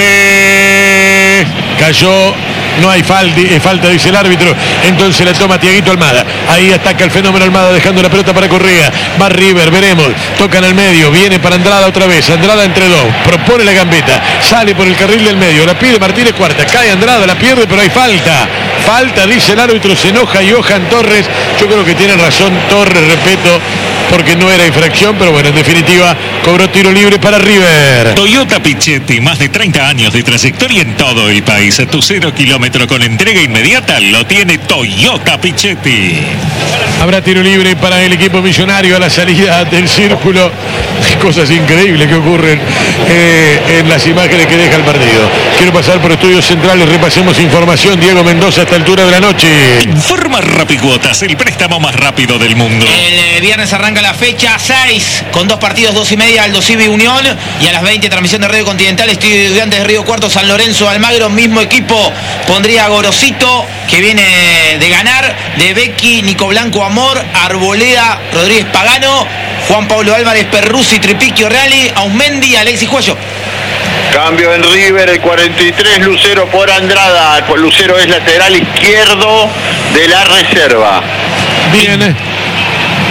Torres, cayó. No hay falta, falta, dice el árbitro. Entonces la toma Tiaguito Almada. Ahí ataca el fenómeno Almada dejando la pelota para Correa. Va River, veremos. Tocan al medio. Viene para Andrada otra vez. Andrada entre dos. Propone la gambeta. Sale por el carril del medio. La pide Martínez Cuarta. Cae Andrada, la pierde, pero hay falta. Falta, dice el árbitro. Se enoja Johan Torres. Yo creo que tiene razón Torres, respeto, porque no era infracción, pero bueno, en definitiva, cobró tiro libre para River. Toyota Pichetti, más de treinta años de trayectoria en todo el país. A tu cero kilómetro con entrega inmediata lo tiene Toyota Pichetti. Habrá tiro libre para el equipo millonario a la salida del círculo. Cosas increíbles que ocurren eh, en las imágenes que deja el partido. Quiero pasar por estudios centrales, repasemos información. Diego Mendoza a esta altura de la noche. Informa Rapicuotas, el préstamo más rápido del mundo. El eh, viernes arranca la fecha seis, con dos partidos, dos y media, Aldo Civi Unión, y a las veinte transmisión de Radio Continental, Estudiantes de Río Cuarto, San Lorenzo, Almagro. Mismo equipo pondría a Gorosito, que viene de ganar, de Becky, Nico Blanco Amor, Arboleda, Rodríguez Pagano, Juan Pablo Álvarez, Perruzzi, Tripiquio Reali, Aumendi, Alexis Cuello. Cambio en River, el cuarenta y tres, Lucero por Andrada. Lucero es lateral izquierdo de la reserva. Bien.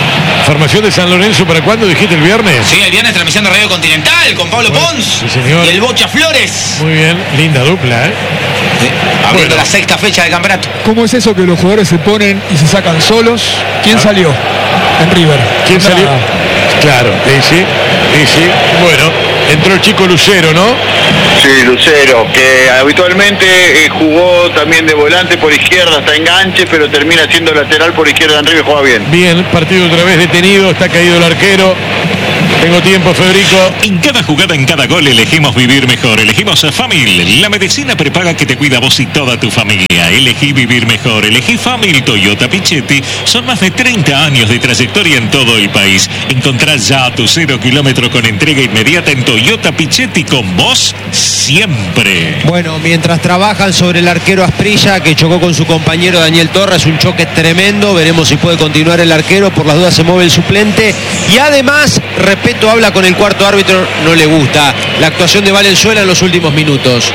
Formación de San Lorenzo, ¿para cuándo dijiste el viernes? Sí, el viernes transmisión de Radio Continental con Pablo Bueno, Pons sí, señor. y el Bocha Flores. Muy bien, linda dupla, ¿eh? Sí, abriendo Bueno. la sexta fecha del campeonato. ¿Cómo es eso que los jugadores se ponen y se sacan solos? ¿Quién Ah. salió en River? ¿Quién salió? Nada. Claro, sí, sí, sí, sí. Bueno, entró el chico Lucero, ¿no? Sí, Lucero, que habitualmente eh, jugó también de volante por izquierda hasta enganche, pero termina siendo lateral por izquierda en River y juega bien. Bien, partido otra vez detenido, está caído el arquero. Tengo tiempo, Federico. En cada jugada, en cada gol, elegimos vivir mejor. Elegimos a Famil, la medicina prepaga que te cuida a vos y toda tu familia. Elegí vivir mejor. Elegí Famil Toyota Pichetti. Son más de treinta años de trayectoria en todo el país. Encontrá ya tu cero kilómetro con entrega inmediata en Toyota Pichetti, con vos siempre. Bueno, mientras trabajan sobre el arquero Asprilla, que chocó con su compañero Daniel Torres, un choque tremendo, veremos si puede continuar el arquero, por las dudas se mueve el suplente, y además, Repeto habla con el cuarto árbitro, no le gusta la actuación de Valenzuela en los últimos minutos.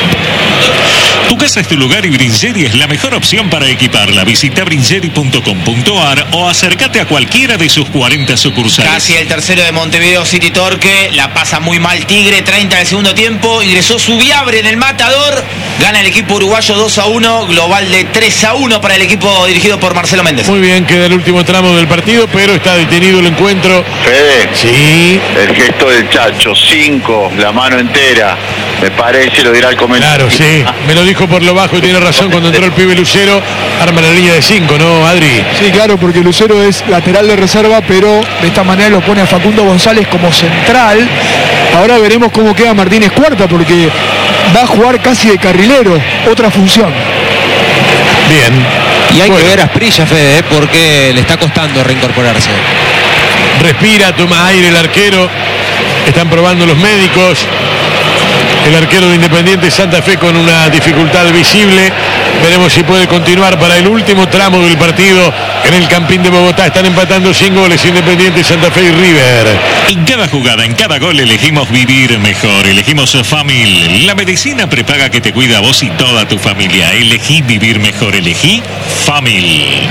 Tu casa es tu lugar y Bringeri es la mejor opción para equiparla. Visita bringeri punto com punto a r o acércate a cualquiera de sus cuarenta sucursales. Casi el tercero de Montevideo City Torque, la pasa muy mal Tigre, treinta del segundo tiempo, ingresó Subiabre en el matador, gana el equipo uruguayo dos a uno, global de tres a uno para el equipo dirigido por Marcelo Méndez. Muy bien, queda el último tramo del partido, pero está detenido el encuentro. Fede, Sí, el gesto del Chacho, cinco, la mano entera, me parece, lo dirá el comentario. claro, sí. Me lo dijo por lo bajo y tiene razón cuando entró el pibe Lucero. Arma la línea de cinco, ¿no, Adri? Sí, claro, porque Lucero es lateral de reserva, pero de esta manera lo pone a Facundo González como central. Ahora veremos cómo queda Martínez Cuarta, porque va a jugar casi de carrilero, otra función. Bien. Y hay Bueno, que ver a Asprilla, Fede, ¿eh? Porque le está costando reincorporarse. respira, toma aire el arquero. Están probando los médicos. El arquero de Independiente Santa Fe con una dificultad visible. Veremos si puede continuar para el último tramo del partido en el Campín de Bogotá. Están empatando sin goles Independiente Santa Fe y River. En cada jugada, en cada gol, elegimos vivir mejor. Elegimos Famil, la medicina prepaga que te cuida a vos y toda tu familia. Elegí vivir mejor. Elegí Famil.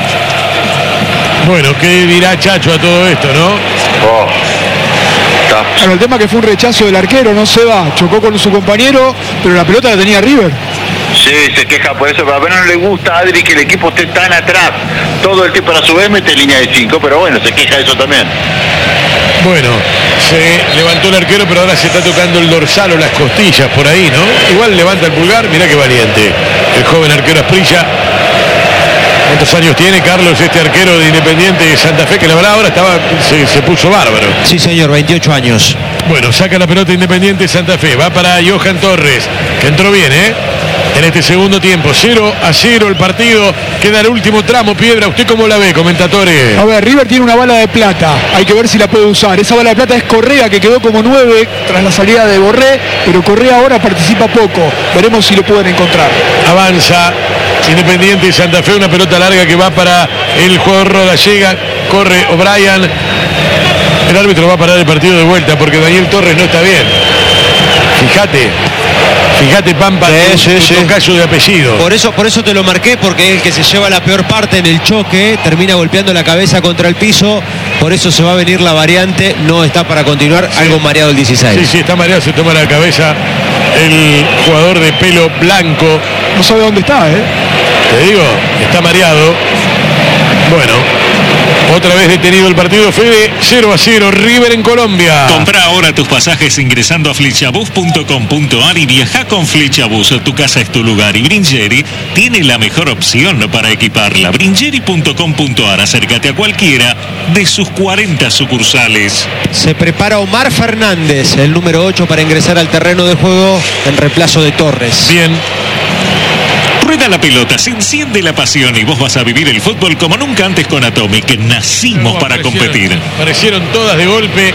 Bueno, ¿qué dirá Chacho a todo esto, no? Oh, está. Claro, el tema que fue un rechazo del arquero, no se va, chocó con su compañero, pero la pelota la tenía River. Sí, se queja por eso, pero a menos no le gusta a Adri que el equipo esté tan atrás. Todo el tiempo a su vez mete línea de cinco, pero bueno, se queja de eso también. Bueno, se levantó el arquero, pero ahora se está tocando el dorsal o las costillas por ahí, ¿no? Igual levanta el pulgar, mirá qué valiente. El joven arquero Asprilla. ¿Cuántos años tiene, Carlos, este arquero de Independiente de Santa Fe? Que la verdad ahora estaba, se, se puso bárbaro. Sí, señor, veintiocho años. Bueno, saca la pelota Independiente Santa Fe. Va para Johan Torres, que entró bien, ¿eh? En este segundo tiempo, cero a cero el partido. Queda el último tramo, Piedra. ¿Usted cómo la ve, comentatores? A ver, River tiene una bala de plata, hay que ver si la puede usar. Esa bala de plata es Correa, que quedó como nueve tras la salida de Borré, pero Correa ahora participa poco. Veremos si lo pueden encontrar. Avanza Independiente Santa Fe, una pelota larga que va para el jugador Rodallega. Corre O'Brien. El árbitro va a parar el partido de vuelta porque Daniel Torres no está bien. Fíjate, fíjate, Pampa, Sí, sí, tu, sí. tu tocayo de apellido. Por eso, por eso te lo marqué, porque es el que se lleva la peor parte en el choque, termina golpeando la cabeza contra el piso, por eso se va a venir la variante, no está para continuar, algo mareado el dieciséis. Sí, sí, está mareado, se toma la cabeza el jugador de pelo blanco. No sabe dónde está, ¿eh? Te digo, está mareado. Bueno, otra vez detenido el partido, Fede, cero a cero, River en Colombia. Compra ahora tus pasajes ingresando a flechabus punto com punto a r y viaja con Flechabus. Tu casa es tu lugar y Bringeri tiene la mejor opción para equiparla. bringeri punto com punto a r. Acércate a cualquiera de sus cuarenta sucursales. Se prepara Omar Fernández, el número ocho, para ingresar al terreno de juego en reemplazo de Torres. Bien, Rueda la pelota, se enciende la pasión y vos vas a vivir el fútbol como nunca antes con Atomic. Nacimos para Aparecieron- competir. Aparecieron todas de golpe.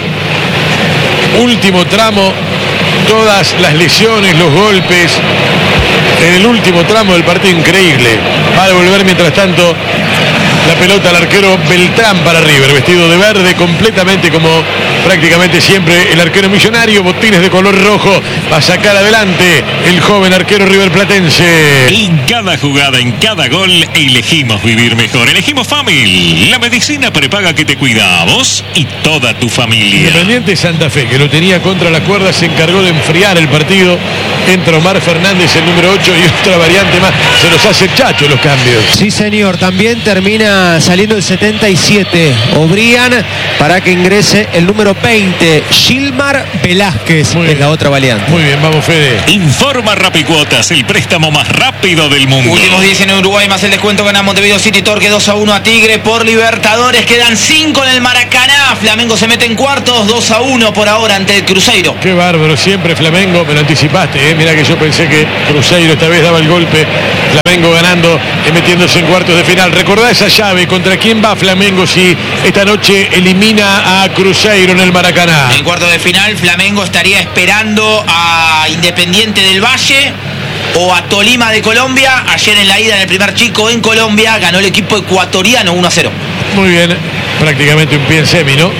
Último tramo, todas las lesiones, los golpes. En el último tramo del partido, increíble. Va a devolver mientras tanto la pelota al arquero Beltrán para River, vestido de verde, completamente como prácticamente siempre el arquero millonario, botines de color rojo, va a sacar adelante el joven arquero riverplatense. En cada jugada, en cada gol, elegimos vivir mejor. Elegimos Family, la medicina prepaga que te cuida a vos y toda tu familia. Independiente Santa Fe, que lo tenía contra la cuerda, se encargó de enfriar el partido. Entra Omar Fernández, el número ocho, y otra variante más. Se los hace Chacho los cambios. Sí, señor. También termina saliendo el setenta y siete. O'Brien para que ingrese el número veinte. Gilmar Velázquez es la otra variante. Muy bien, vamos, Fede. Informa Rapicuotas, el préstamo más rápido del mundo. Últimos diez en Uruguay, más el descuento, gana Montevideo City Torque dos a uno a Tigre por Libertadores. Quedan cinco en el Maracaná. Flamengo se mete en cuartos, dos a uno por ahora ante el Cruzeiro. Qué bárbaro, siempre Flamengo, me lo anticipaste, ¿eh? Mirá que yo pensé que Cruzeiro esta vez daba el golpe. Flamengo ganando y metiéndose en cuartos de final. Recordá esa llave, ¿contra quién va Flamengo si esta noche elimina a Cruzeiro en el Maracaná? En cuartos de final, Flamengo estaría esperando a Independiente del Valle o a Tolima de Colombia. Ayer en la ida en el primer chico en Colombia ganó el equipo ecuatoriano uno a cero. Muy bien, prácticamente un pie en semi, ¿no?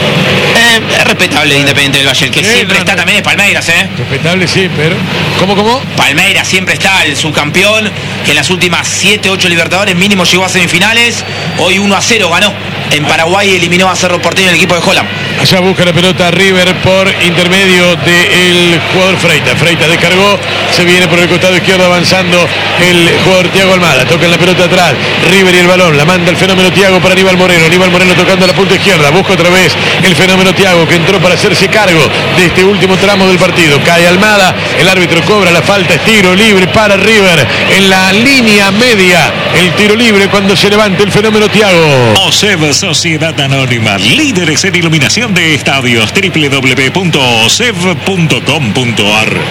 Eh, es respetable el Independiente del Valle, el que Sí, siempre no, está no. también es Palmeiras, ¿eh? Respetable, sí, pero... ¿Cómo, cómo? Palmeiras siempre está, el subcampeón, que en las últimas siete, ocho Libertadores mínimo llegó a semifinales. Hoy uno a cero ganó. En Paraguay eliminó a Cerro Porteño el equipo de Holland. Allá busca la pelota River por intermedio del jugador Freitas. Freitas descargó, se viene por el costado izquierdo avanzando el jugador Thiago Almada. Toca en la pelota atrás, River y el balón. La manda el fenómeno Thiago para Aníbal Moreno. Aníbal Moreno tocando la punta izquierda. Busca otra vez el fenómeno Thiago, que entró para hacerse cargo de este último tramo del partido. Cae Almada, el árbitro cobra la falta, es tiro libre para River en la línea media. El tiro libre cuando se levante el fenómeno Thiago. OSEV Sociedad Anónima, líderes en iluminación de estadios, doble u doble u doble u punto o s e v punto com punto a r.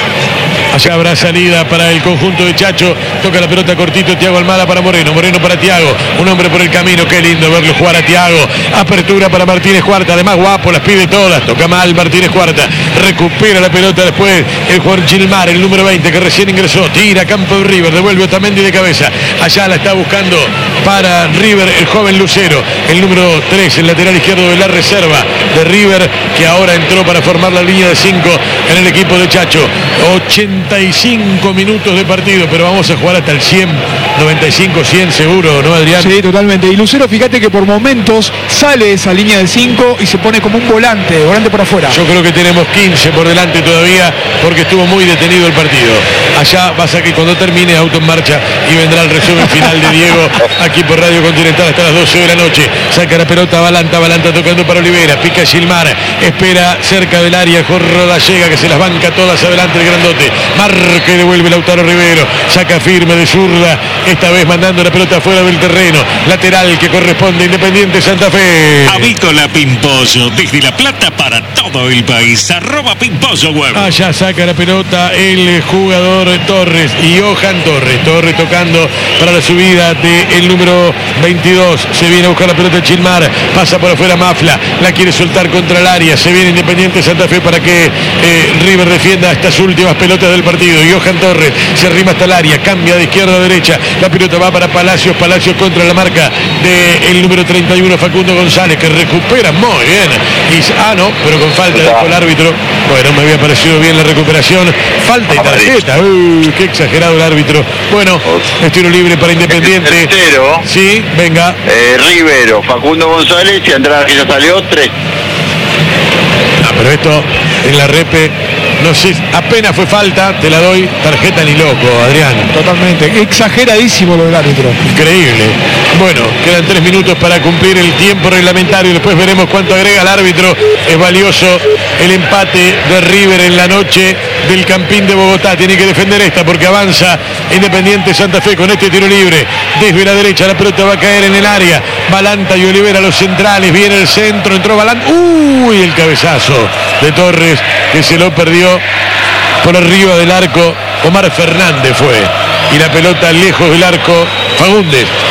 Allá habrá salida para el conjunto de Chacho. Toca la pelota cortito Thiago Almada para Moreno. Moreno para Thiago. Un hombre por el camino. Qué lindo verlo jugar a Thiago. Apertura para Martínez Cuarta. Además guapo, las pide todas. Toca mal Martínez Cuarta. Recupera la pelota después el jugador Gilmar, el número veinte, que recién ingresó. Tira a campo de River. Devuelve Otamendi de cabeza. Allá la está buscando para River el joven Lucero. El número tres, el lateral izquierdo de la reserva de River, que ahora entró para formar la línea de cinco en el equipo de Chacho. ochenta y cinco minutos de partido, pero vamos a jugar hasta el cien, noventa y cinco, cien seguro, ¿no, Adrián? Sí, totalmente. Y Lucero, fíjate que por momentos sale esa línea de cinco y se pone como un volante, volante por afuera. Yo creo que tenemos quince por delante todavía, porque estuvo muy detenido el partido. Allá va a ser que cuando termine auto en marcha y vendrá el resumen final de Diego aquí por Radio Continental hasta las doce de la noche. Saca la pelota Balanta, Balanta tocando para Olivera, pica Gilmar, espera cerca del área, Jorroda llega, que se las banca todas adelante el grandote. Marca y devuelve Lautaro Rivero, saca firme de zurda, esta vez mandando la pelota fuera del terreno, lateral que corresponde a Independiente Santa Fe. Avícola Pimpollo, desde La Plata para todo el país, arroba Pimpollo Web. Allá saca la pelota el jugador Torres, Johan Torres, Torres tocando para la subida del número veintidós, se viene a buscar la pelota Gilmar, pasa por afuera Mafla, la quiere soltar contra el área, se viene Independiente Santa Fe para que eh, River defienda estas últimas pelotas del partido. Johan Torres se arrima hasta el área, cambia de izquierda a derecha, la pelota va para Palacios, Palacios contra la marca del número treinta y uno Facundo González, que recupera muy bien, y, ah no, pero con falta después el árbitro. Bueno, me había parecido bien la recuperación, falta y tarjeta. Uy, qué exagerado el árbitro. Bueno, es tiro libre para Independiente. Tercero. Sí, venga. Eh, Rivero, Facundo González y Andrada, que ya salió, tres. Ah, pero esto en la repe, no sé, apenas fue falta, te la doy, tarjeta ni loco, Adrián. Totalmente. Exageradísimo lo del árbitro. Increíble. Bueno, quedan tres minutos para cumplir el tiempo reglamentario. Después veremos cuánto agrega el árbitro. Es valioso el empate de River en la noche del Campín de Bogotá. Tiene que defender esta porque avanza Independiente Santa Fe con este tiro libre. Desde la derecha la pelota va a caer en el área. Balanta y Olivera los centrales. Viene el centro, entró Balanta. Uy, el cabezazo de Torres que se lo perdió por arriba del arco. Omar Fernández fue. Y la pelota lejos del arco. Fagundes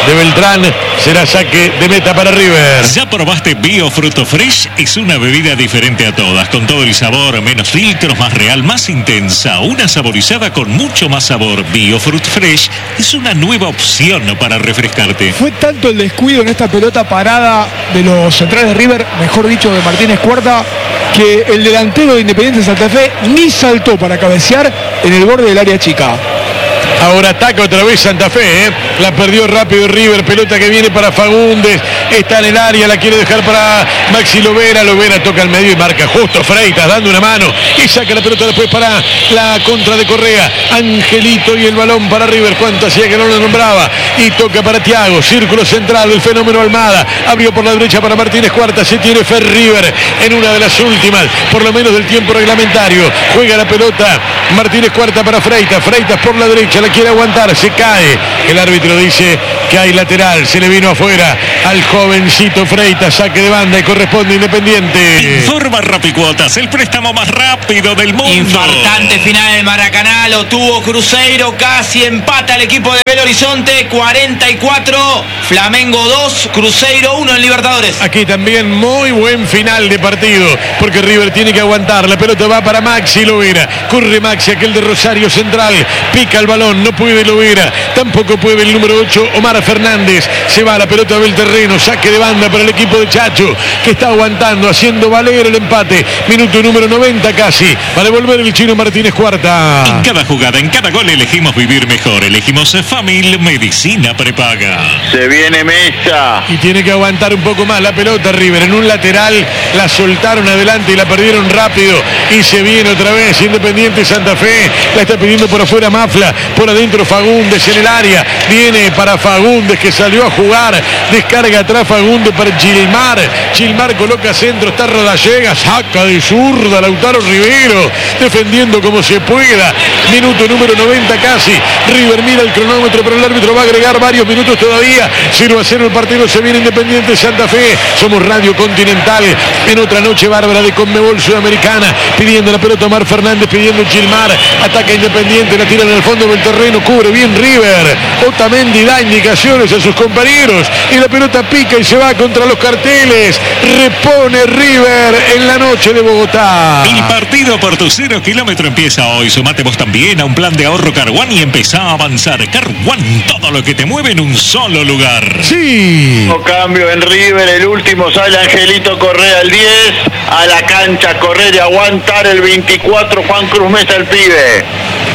de Beltrán. Será saque de meta para River. ¿Ya probaste Bio Fruto Fresh? Es una bebida diferente a todas, con todo el sabor, menos filtros, más real, más intensa. Una saborizada con mucho más sabor. Bio Fruit Fresh es una nueva opción para refrescarte. Fue tanto el descuido en esta pelota parada de los centrales de River, mejor dicho de Martínez Cuarta, que el delantero de Independiente Santa Fe ni saltó para cabecear en el borde del área chica. Ahora ataca otra vez Santa Fe, ¿eh? La perdió rápido River, pelota que viene para Fagundes, está en el área, la quiere dejar para Maxi Lovera, Lovera toca al medio y marca justo Freitas dando una mano y saca la pelota después para la contra de Correa, Angelito y el balón para River, cuánto hacía que no lo nombraba y toca para Thiago, círculo central, el fenómeno Almada, abrió por la derecha para Martínez Cuarta, se tiene Fer River en una de las últimas, por lo menos del tiempo reglamentario, juega la pelota Martínez Cuarta para Freitas, Freitas por la derecha, la quiere aguantar, se cae, el árbitro dice que hay lateral, se le vino afuera al jovencito Freitas, saque de banda y corresponde Independiente. Informa Rapicuotas, el préstamo más rápido del mundo. Infartante final del Maracaná, lo tuvo Cruzeiro, casi empata el equipo de Belo Horizonte, cuarenta y cuatro, Flamengo dos, Cruzeiro uno en Libertadores. Aquí también muy buen final de partido, porque River tiene que aguantar, la pelota va para Maxi Lovera, corre Maxi, aquel de Rosario Central, pica el balón, no puede Lovera, tampoco puede el número ocho Omar Fernández, se va la pelota del terreno, saque de banda para el equipo de Chacho, que está aguantando, haciendo valer el empate, minuto número noventa casi, va a devolver el chino Martínez Cuarta. En cada jugada, en cada gol elegimos vivir mejor, elegimos Famil Medicina Prepaga. Se viene Mesa. Y tiene que aguantar un poco más la pelota River, en un lateral, la soltaron adelante y la perdieron rápido, y se viene otra vez Independiente Santa Fe, la está pidiendo por afuera Mafla, por adentro Fagundes en el área, viene para Fagundes que salió a jugar, descarga atrás Fagundes para Gilmar, Gilmar coloca centro, está Rodallega, saca de zurda Lautaro Rivero, defendiendo como se pueda, minuto número noventa casi, River mira el cronómetro, pero el árbitro va a agregar varios minutos todavía, cero a cero el partido, se viene Independiente Santa Fe, somos Radio Continental, en otra noche bárbara de Conmebol Sudamericana, pidiendo la pelota Omar Fernández, pidiendo Gilmar, ataca Independiente, la tiran en el fondo del terreno, cubre bien River, Otamendi da indicaciones a sus compañeros y la pelota pica y se va contra los carteles, repone River en la noche de Bogotá. El partido por tu cero kilómetro empieza hoy, sumate vos también a un plan de ahorro Carwan y empezá a avanzar. Carwan, todo lo que te mueve en un solo lugar. Sí. No cambio en River, el último sale Angelito Correa el diez, a la cancha correr y aguantar el veinticuatro Juan Cruz Mesa el pibe.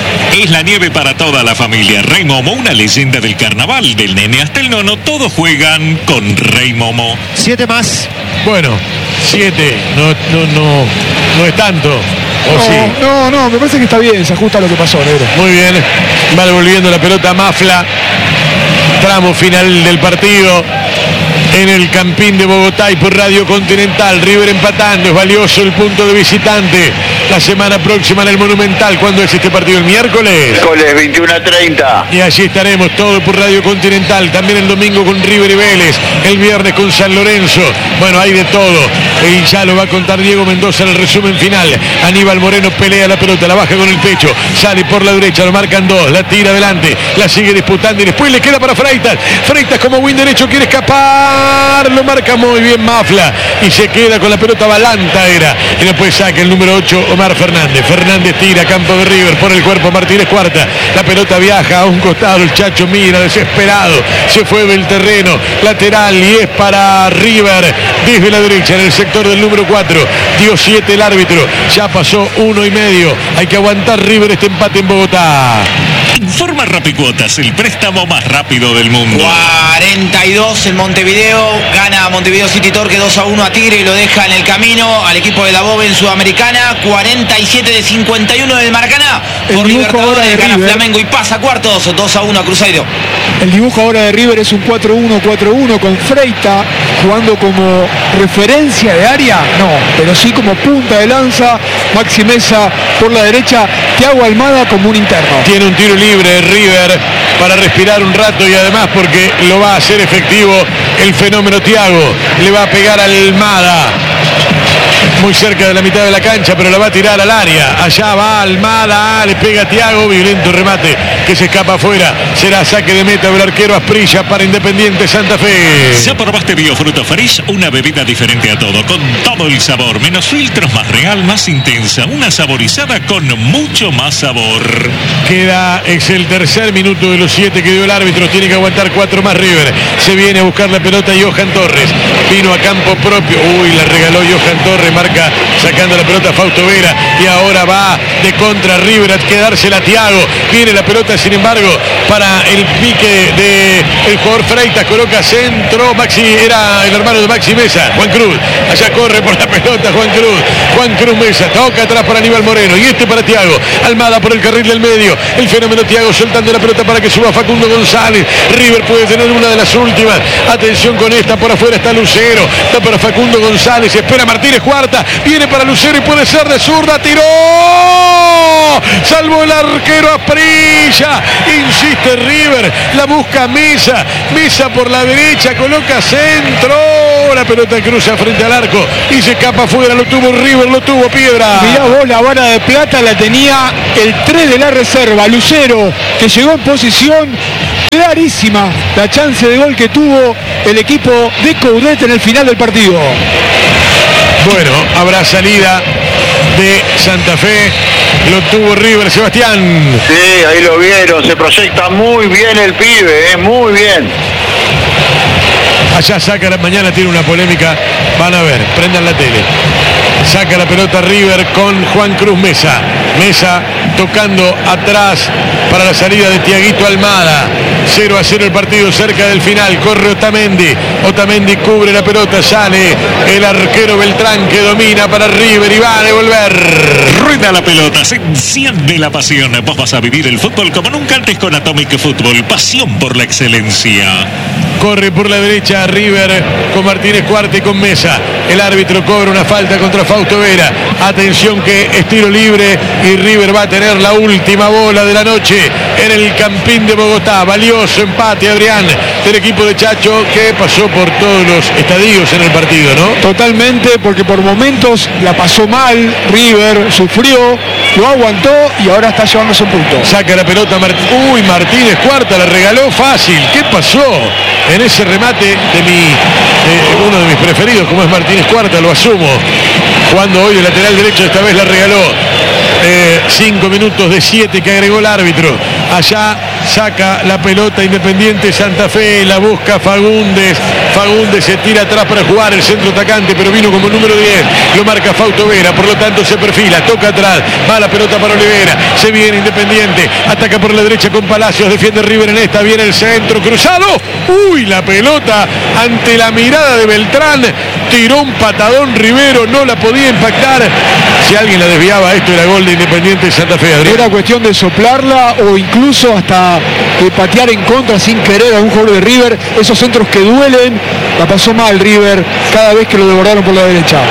Es la nieve para toda la familia. Rey Momo, una leyenda del carnaval, del nene hasta el nono, todos juegan con Rey Momo. Siete más. Bueno, siete, no, no, no, no es tanto. ¿O No, sí? no, no, me parece que está bien, se ajusta a lo que pasó, negro. Muy bien, va devolviendo la pelota Mafla, tramo final del partido en el Campín de Bogotá y por Radio Continental. River empatando, es valioso el punto de visitante. La semana próxima en el Monumental, ¿cuándo es este partido? ¿El miércoles? Miércoles veintiuno a treinta. Y allí estaremos, todo por Radio Continental, también el domingo con River y Vélez, el viernes con San Lorenzo, bueno, hay de todo, y ya lo va a contar Diego Mendoza en el resumen final. Aníbal Moreno pelea la pelota, la baja con el pecho, sale por la derecha, lo marcan dos, la tira adelante, la sigue disputando y después le queda para Freitas, Freitas como win derecho quiere escapar, lo marca muy bien Mafla, y se queda con la pelota Balanta era, y después saca el número ocho Omar Fernández, Fernández tira, campo de River, por el cuerpo Martínez Cuarta, la pelota viaja a un costado, el Chacho mira desesperado, se fue del terreno, lateral y es para River, desde la derecha en el sector del número cuatro, dio siete el árbitro, ya pasó uno y medio, hay que aguantar River este empate en Bogotá. Informa Rapicuotas, el préstamo más rápido del mundo. cuarenta y dos en Montevideo, gana Montevideo City Torque dos a uno a Tigre y lo deja en el camino al equipo de la Bobe en Sudamericana. Cuarenta y siete de cincuenta y uno del Maracaná, por El dibujo ahora Libertadores de gana River. Flamengo y pasa a cuartos, dos a uno a Cruzeiro. El dibujo ahora de River es un cuatro uno cuatro uno con Freita jugando como referencia de área, no, pero sí como punta de lanza, Maxi Mesa por la derecha, Thiago Almada como un interno. Tiene un tiro libre River para respirar un rato y además porque lo va a hacer efectivo el fenómeno Thiago, le va a pegar a Almada. muy cerca de la mitad de la cancha, pero la va a tirar al área. Allá va Almada, le pega a Thiago, violento remate que se escapa afuera. Será saque de meta del arquero Asprilla para Independiente Santa Fe. Ya probaste Biofruto Fresh, una bebida diferente a todo, con todo el sabor, menos filtros, más real, más intensa, una saborizada con mucho más sabor. Queda, es el tercer minuto de los siete que dio el árbitro, tiene que aguantar cuatro más River. Se viene a buscar la pelota Johan Torres, vino a campo propio, uy, la regaló Johan Torres, marca sacando la pelota Fausto Vera, y ahora va de contra River a quedársela a Thiago. Viene la pelota, sin embargo, para el pique de el jugador Freitas, coloca centro, Maxi, era el hermano de Maxi Mesa, Juan Cruz, allá corre por la pelota Juan Cruz, Juan Cruz Mesa, toca atrás para Aníbal Moreno, y este para Thiago, Almada por el carril del medio, el fenómeno Thiago soltando la pelota para que suba Facundo González. River puede tener una de las últimas, atención con esta, por afuera está Lucero, está para Facundo González, espera Martínez Cuarta, viene para Lucero y puede ser de zurda, tiró, salvó el arquero Asprilla, insiste River, la busca Mesa, Mesa por la derecha, coloca centro, la pelota cruza frente al arco y se escapa afuera, lo tuvo River, lo tuvo Piedra. Mirá vos, la vara de plata la tenía el tres de la reserva, Lucero, que llegó en posición clarísima, la chance de gol que tuvo el equipo de Coudet en el final del partido. Bueno, habrá salida de Santa Fe, lo tuvo River, Sebastián. Sí, ahí lo vieron, se proyecta muy bien el pibe, eh, muy bien. Allá saca, mañana tiene una polémica, van a ver, prendan la tele. Saca la pelota River con Juan Cruz Mesa. Mesa tocando atrás para la salida de Thiaguito Almada. cero a cero el partido cerca del final. Corre Otamendi. Otamendi cubre la pelota. Sale el arquero Beltrán que domina para River y va a devolver. Rueda la pelota, se enciende la pasión. Vos vas a vivir el fútbol como nunca antes con Atomic Fútbol. Pasión por la excelencia. Corre por la derecha River con Martínez Cuarta y con Mesa. El árbitro cobra una falta contra Fausto Vera. Atención que es tiro libre y River va a tener la última bola de la noche en el Campín de Bogotá. Valioso empate, Adrián, del equipo de Chacho, que pasó por todos los estadios en el partido, ¿no? Totalmente, porque por momentos la pasó mal, River sufrió, lo aguantó y ahora está llevándose un punto. Saca la pelota, Mart uy, Martínez Cuarta la regaló fácil. ¿Qué pasó en ese remate de mi, de uno de mis preferidos, como es Martínez Cuarta? Lo asumo, jugando hoy de lateral derecho, esta vez la regaló. Eh, cinco minutos de siete que agregó el árbitro. Allá saca la pelota Independiente Santa Fe, la busca Fagundes. Fagundes se tira atrás para jugar el centro atacante, pero vino como número diez. Lo marca Fausto Vera, por lo tanto se perfila, toca atrás, va la pelota para Olivera. Se viene Independiente, ataca por la derecha con Palacios, defiende River en esta, viene el centro cruzado. Uy, la pelota ante la mirada de Beltrán, tiró un patadón Rivero, no la podía impactar. Si alguien la desviaba, esto era gol de Independiente Santa Fe, Adrián. Era cuestión de soplarla o incluso hasta de patear en contra sin querer a un jugador de River. Esos centros que duelen, la pasó mal River cada vez que lo devoraron por la derecha.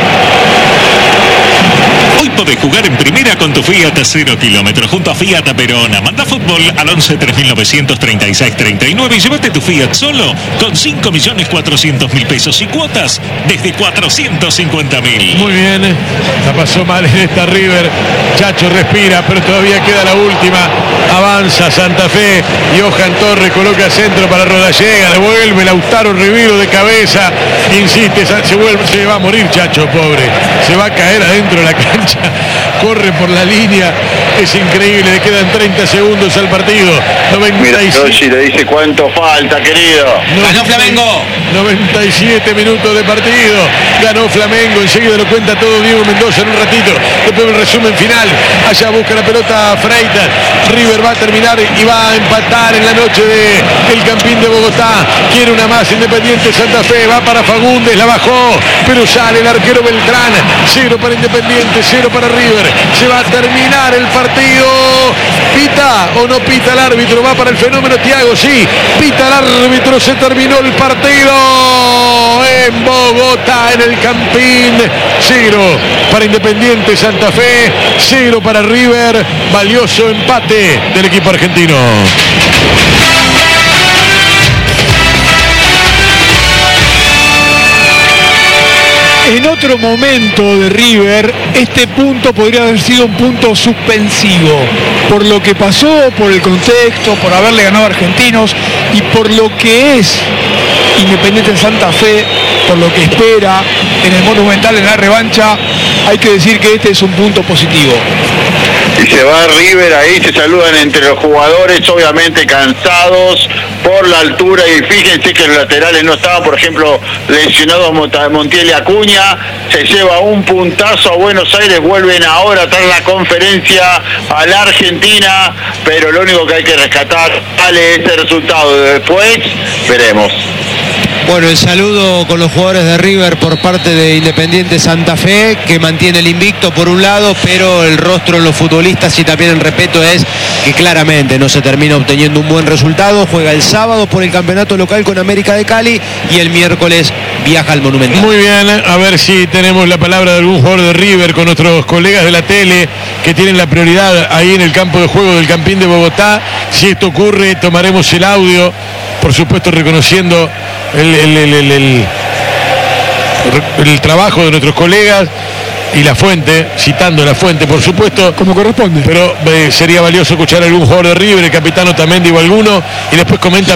Hoy podés jugar en primera con tu Fiat cero kilómetros junto a Fiat Verona. Manda fútbol al once tres mil novecientos treinta y seis treinta y nueve y llévate tu Fiat solo con cinco millones cuatrocientos mil pesos y cuotas desde cuatrocientos cincuenta mil. Muy bien, la pasó mal en esta River. Chacho respira, pero todavía queda la última. Avanza Santa Fe. Johan Torres coloca centro para Rodallega. Devuelve Lautaro Rivero de cabeza. Insiste, se, vuelve, se va a morir Chacho, pobre. Se va a caer adentro de la cancha. Corre por la línea, es increíble, le quedan treinta segundos al partido. noventa y siete. Mira, le dice cuánto falta, querido. Ganó Flamengo. noventa y siete minutos de partido. Ganó Flamengo, enseguida lo cuenta todo Diego Mendoza en un ratito. Después el resumen final. Allá busca la pelota Freitas. River va a terminar y va a empatar en la noche de el Campín de Bogotá. Quiere una más Independiente Santa Fe. Va para Fagundes, la bajó, pero sale el arquero Beltrán. Cero para Independiente, cero para River. Se va a terminar el partido. ¿Pita o no pita el árbitro? Va para el fenómeno Thiago, sí. Pita el árbitro, se terminó el partido en Bogotá, en el Campín. Cero para Independiente Santa Fe, cero para River. Valioso empate del equipo argentino. En otro momento de River, este punto podría haber sido un punto suspensivo, por lo que pasó, por el contexto, por haberle ganado a Argentinos y por lo que es Independiente Santa Fe, por lo que espera en el Monumental en la revancha. Hay que decir que este es un punto positivo. Y se va River, ahí se saludan entre los jugadores, obviamente cansados por la altura, y fíjense que los laterales no estaban, por ejemplo, lesionados Montiel y Acuña. Se lleva un puntazo a Buenos Aires, vuelven ahora tras la conferencia a la Argentina, pero lo único que hay que rescatar, vale ese resultado, después veremos. Bueno, el saludo con los jugadores de River por parte de Independiente Santa Fe, que mantiene el invicto por un lado, pero el rostro en los futbolistas y también en respeto es que claramente no se termina obteniendo un buen resultado. Juega el sábado por el campeonato local con América de Cali y el miércoles viaja al Monumental. Muy bien, a ver si tenemos la palabra de algún jugador de River con nuestros colegas de la tele que tienen la prioridad ahí en el campo de juego del Campín de Bogotá. Si esto ocurre, tomaremos el audio, por supuesto reconociendo el, el, el, el, el, el trabajo de nuestros colegas y la fuente, citando la fuente, por supuesto, como corresponde. Pero eh, sería valioso escuchar a algún jugador de River, el capitán Otamendi o alguno, y después comenta